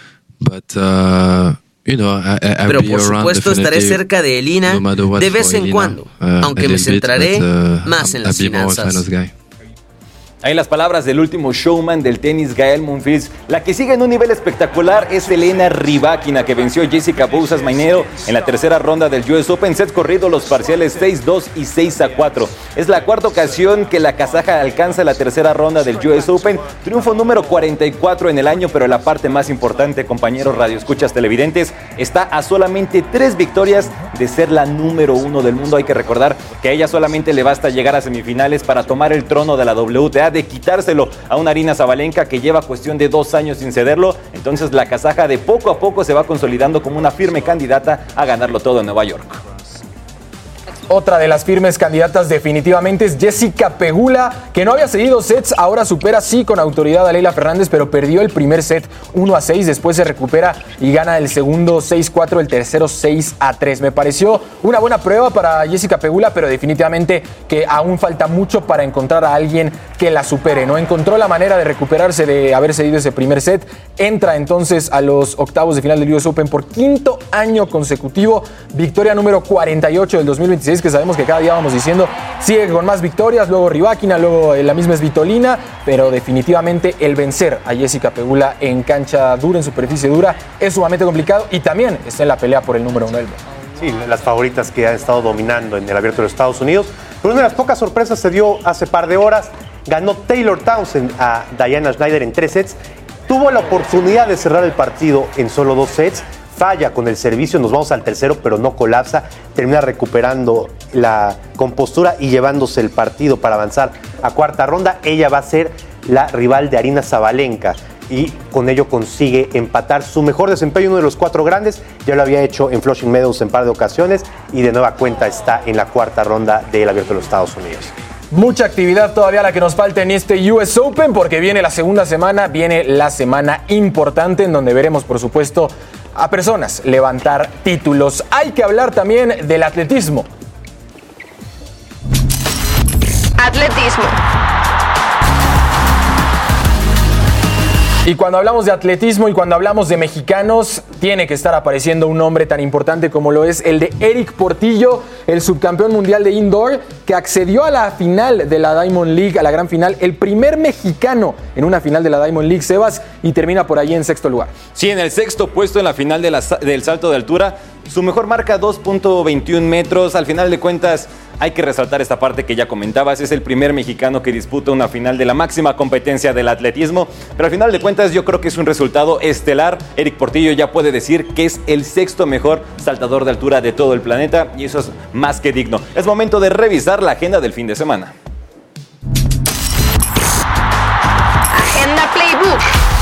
Pero por supuesto estaré cerca de Elina de vez en cuando, aunque me centraré más en las finanzas. Ahí las palabras del último showman del tenis, Gael Monfils. La que sigue en un nivel espectacular es Elena Rybakina, que venció a Jessica Bouzas-Mainero en la tercera ronda del US Open. Sets corridos, los parciales 6-2 y 6-4. Es la cuarta ocasión que la kazaja alcanza la tercera ronda del US Open. Triunfo número 44 en el año, pero la parte más importante, compañeros radioescuchas televidentes, está a solamente 3 victorias de ser la número 1 del mundo. Hay que recordar que a ella solamente le basta llegar a semifinales para tomar el trono de la WTA, de quitárselo a una Aryna Sabalenka que lleva cuestión de 2 años sin cederlo. Entonces la kazaja de poco a poco se va consolidando como una firme candidata a ganarlo todo en Nueva York. Otra de las firmes candidatas definitivamente es Jessica Pegula, que no había cedido sets, ahora supera sí con autoridad a Leylah Fernández, pero perdió el primer set 1-6, después se recupera y gana el segundo 6-4, el tercero 6-3. Me pareció una buena prueba para Jessica Pegula, pero definitivamente que aún falta mucho para encontrar a alguien que la supere, ¿no? Encontró la manera de recuperarse de haber cedido ese primer set. Entra entonces a los octavos de final del US Open por quinto año consecutivo. Victoria número 48 del 2026, que sabemos que cada día vamos diciendo sigue con más victorias. Luego Rybakina, luego la misma Svitolina. Pero definitivamente el vencer a Jessica Pegula en cancha dura, en superficie dura, es sumamente complicado. Y también está en la pelea por el número 1 del mundo. Sí, las favoritas que han estado dominando en el Abierto de los Estados Unidos. Pero una de las pocas sorpresas se dio hace par de horas. Ganó Taylor Townsend a Diana Schneider en 3 sets. Tuvo la oportunidad de cerrar el partido en solo 2 sets. Falla con el servicio, nos vamos al tercero, pero no colapsa. Termina recuperando la compostura y llevándose el partido para avanzar a cuarta ronda. Ella va a ser la rival de Aryna Sabalenka. Y con ello consigue empatar su mejor desempeño, uno de los 4 grandes. Ya lo había hecho en Flushing Meadows en par de ocasiones y de nueva cuenta está en la cuarta ronda del Abierto de los Estados Unidos. Mucha actividad todavía la que nos falta en este US Open, porque viene la segunda semana, viene la semana importante en donde veremos, por supuesto, a personas levantar títulos. Hay que hablar también del atletismo. Atletismo. Y cuando hablamos de atletismo y cuando hablamos de mexicanos, tiene que estar apareciendo un nombre tan importante como lo es el de Eric Portillo, el subcampeón mundial de indoor, que accedió a la final de la Diamond League, a la gran final, el primer mexicano en una final de la Diamond League, Sebas, y termina por ahí en sexto lugar. Sí, en el sexto puesto en la final del salto de altura. Su mejor marca, 2.21 metros. Al final de cuentas, hay que resaltar esta parte que ya comentabas. Es el primer mexicano que disputa una final de la máxima competencia del atletismo. Pero al final de cuentas, yo creo que es un resultado estelar. Eric Portillo ya puede decir que es el sexto mejor saltador de altura de todo el planeta. Y eso es más que digno. Es momento de revisar la agenda del fin de semana. Agenda Playbook.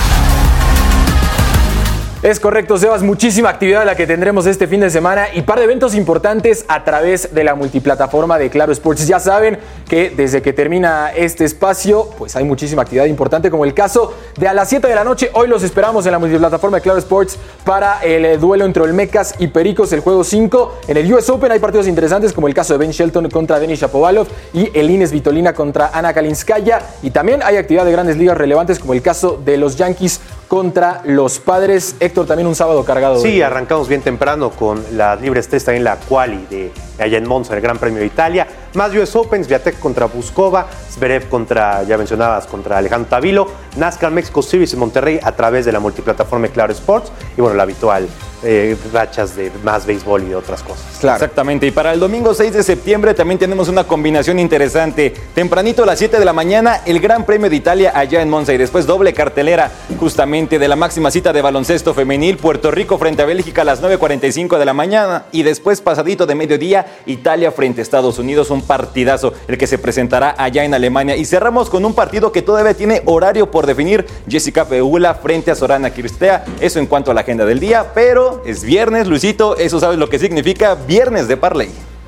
Es correcto, Sebas, muchísima actividad la que tendremos este fin de semana y par de eventos importantes a través de la multiplataforma de Claro Sports. Ya saben que desde que termina este espacio, pues hay muchísima actividad importante, como el caso de a las 7 de la noche. Hoy los esperamos en la multiplataforma de Claro Sports para el duelo entre Olmecas y Pericos, el juego 5. En el US Open hay partidos interesantes, como el caso de Ben Shelton contra Denis Shapovalov y Elina Svitolina contra Ana Kalinskaya. Y también hay actividad de grandes ligas relevantes, como el caso de los Yankees contra los Padres. Héctor, también un sábado cargado. Sí, arrancamos bien temprano con las libres test también la quali de allá en Monza, el Gran Premio de Italia. Más US Open, Swiatek contra Buskova, Zverev contra, ya mencionabas, contra Alejandro Tavilo, NASCAR Mexico Series en Monterrey a través de la multiplataforma de Claro Sports y bueno, la habitual rachas de más béisbol y de otras cosas. Claro. Exactamente, y para el domingo 6 de septiembre también tenemos una combinación interesante. Tempranito a las 7 de la mañana, el Gran Premio de Italia allá en Monza y después doble cartelera justamente de la máxima cita de baloncesto femenil, Puerto Rico frente a Bélgica a las 9:45 de la mañana y después pasadito de mediodía, Italia frente a Estados Unidos, un partidazo el que se presentará allá en Alemania. Y cerramos con un partido que todavía tiene horario por definir, Jessica Pegula frente a Sorana Cirstea. Eso en cuanto a la agenda del día, pero es viernes, Luisito, eso sabes lo que significa viernes de parlay.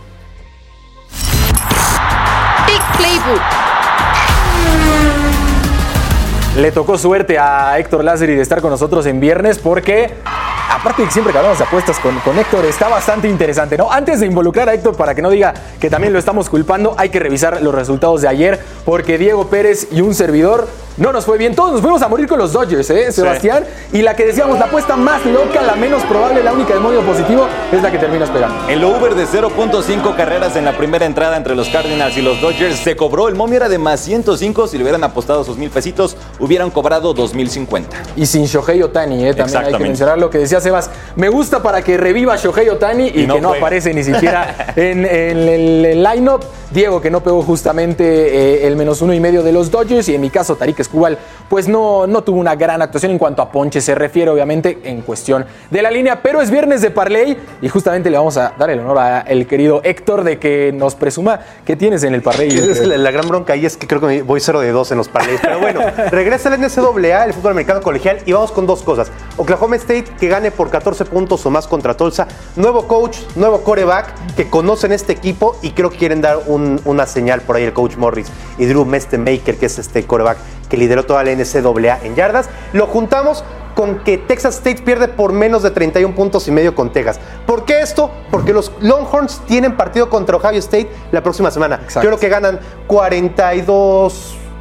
Big Playbook. Le tocó suerte a Héctor Lázari de estar con nosotros en viernes porque, aparte de que siempre que hablamos de apuestas con Héctor, está bastante interesante, ¿no? Antes de involucrar a Héctor para que no diga que también lo estamos culpando, hay que revisar los resultados de ayer porque Diego Pérez y un servidor no nos fue bien. Todos nos fuimos a morir con los Dodgers, Sebastián. Sí. Y la que decíamos, la apuesta más loca, la menos probable, la única de modo positivo, es la que terminas pegando. El over de 0.5 carreras en la primera entrada entre los Cardinals y los Dodgers se cobró. El momio era de más 105. Si le hubieran apostado sus 1,000 pesitos, hubieran cobrado 2,050. Y sin Shohei Ohtani, también hay que mencionar lo que decía Sebas. Me gusta para que reviva Shohei Ohtani y no que no aparece ni siquiera en el line-up. Diego, que no pegó justamente el menos 1.5 de los Dodgers. Y en mi caso, Tarik Skubal, pues no tuvo una gran actuación en cuanto a ponche se refiere, obviamente, en cuestión de la línea. Pero es viernes de parlay y justamente le vamos a dar el honor al querido Héctor de que nos presuma qué tienes en el parlay. La gran bronca ahí es que creo que voy 0 de 2 en los parlays. Pero bueno, regresa el NCAA, el fútbol americano colegial, y vamos con dos cosas. Oklahoma State, que gane por 14 puntos o más contra Tulsa. Nuevo coach, nuevo quarterback, que conocen este equipo y creo que quieren dar una señal por ahí el coach Morris y Drew Mestemaker, que es este quarterback que lideró toda la NCAA en yardas. Lo juntamos con que Texas State pierde por menos de 31 puntos y medio con Texas. ¿Por qué esto? Porque los Longhorns tienen partido contra Ohio State la próxima semana. Exacto. Creo que ganan 42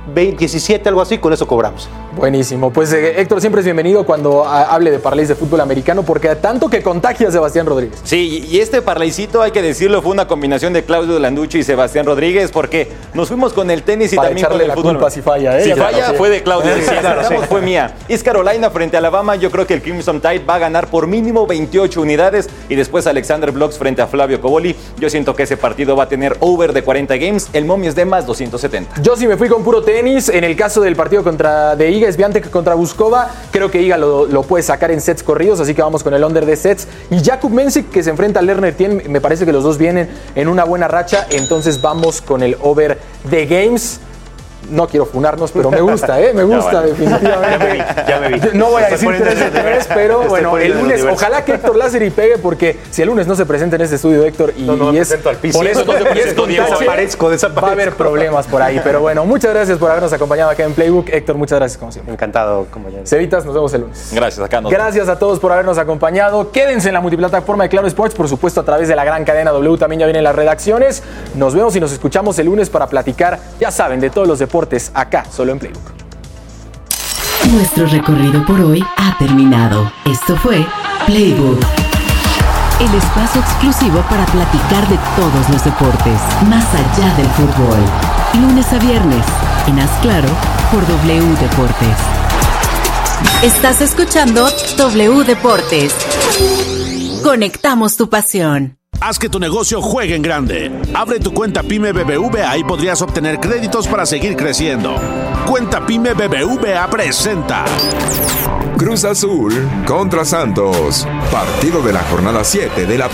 17, algo así, con eso cobramos. Buenísimo. Pues Héctor siempre es bienvenido cuando hable de parlays de fútbol americano, porque tanto que contagia a Sebastián Rodríguez. Sí, y este parlaycito, hay que decirlo, fue una combinación de Claudio Landucci y Sebastián Rodríguez, porque nos fuimos con el tenis y para también con el fútbol. Culpa si falla, ¿eh? Si falla, fue de Claudio. Si acertamos, fue mía. East Carolina frente a Alabama, yo creo que el Crimson Tide va a ganar por mínimo 28 unidades, y después Alexander Blocks frente a Flavio Coboli. Yo siento que ese partido va a tener over de 40 games. El momio es de más 270. Yo sí me fui con puro tenis. En el caso del partido de Iga Swiatek contra Buskova, creo que Iga lo puede sacar en sets corridos, así que vamos con el under de sets. Y Jakub Mensik, que se enfrenta a Lerner Tien, me parece que los dos vienen en una buena racha, entonces vamos con el over de games. No quiero funarnos, pero me gusta, me gusta definitivamente. Ya me vi. No voy a decir 3-3, pero bueno, el lunes, ojalá que Héctor Lázaro pegue, porque si el lunes no se presenta en este estudio, Héctor, y no es al piso. Por eso desaparezco. Va a haber problemas por ahí, pero bueno, muchas gracias por habernos acompañado acá en Playbook. Héctor, muchas gracias como siempre. Encantado, compañero. Cevitas, nos vemos el lunes. Gracias, Gracias a todos por habernos acompañado. Quédense en la multiplataforma de Claro Sports, por supuesto a través de la gran cadena W, también ya vienen las redacciones. Nos vemos y nos escuchamos el lunes para platicar, ya saben, de todos los deportes acá, solo en Playbook. Nuestro recorrido por hoy ha terminado. Esto fue Playbook, el espacio exclusivo para platicar de todos los deportes, más allá del fútbol. Lunes a viernes, en Haz Claro, por W Deportes. Estás escuchando W Deportes. Conectamos tu pasión. Haz que tu negocio juegue en grande. Abre tu cuenta PYME BBVA y podrías obtener créditos para seguir creciendo. Cuenta PYME BBVA presenta Cruz Azul contra Santos. Partido de la jornada 7 de la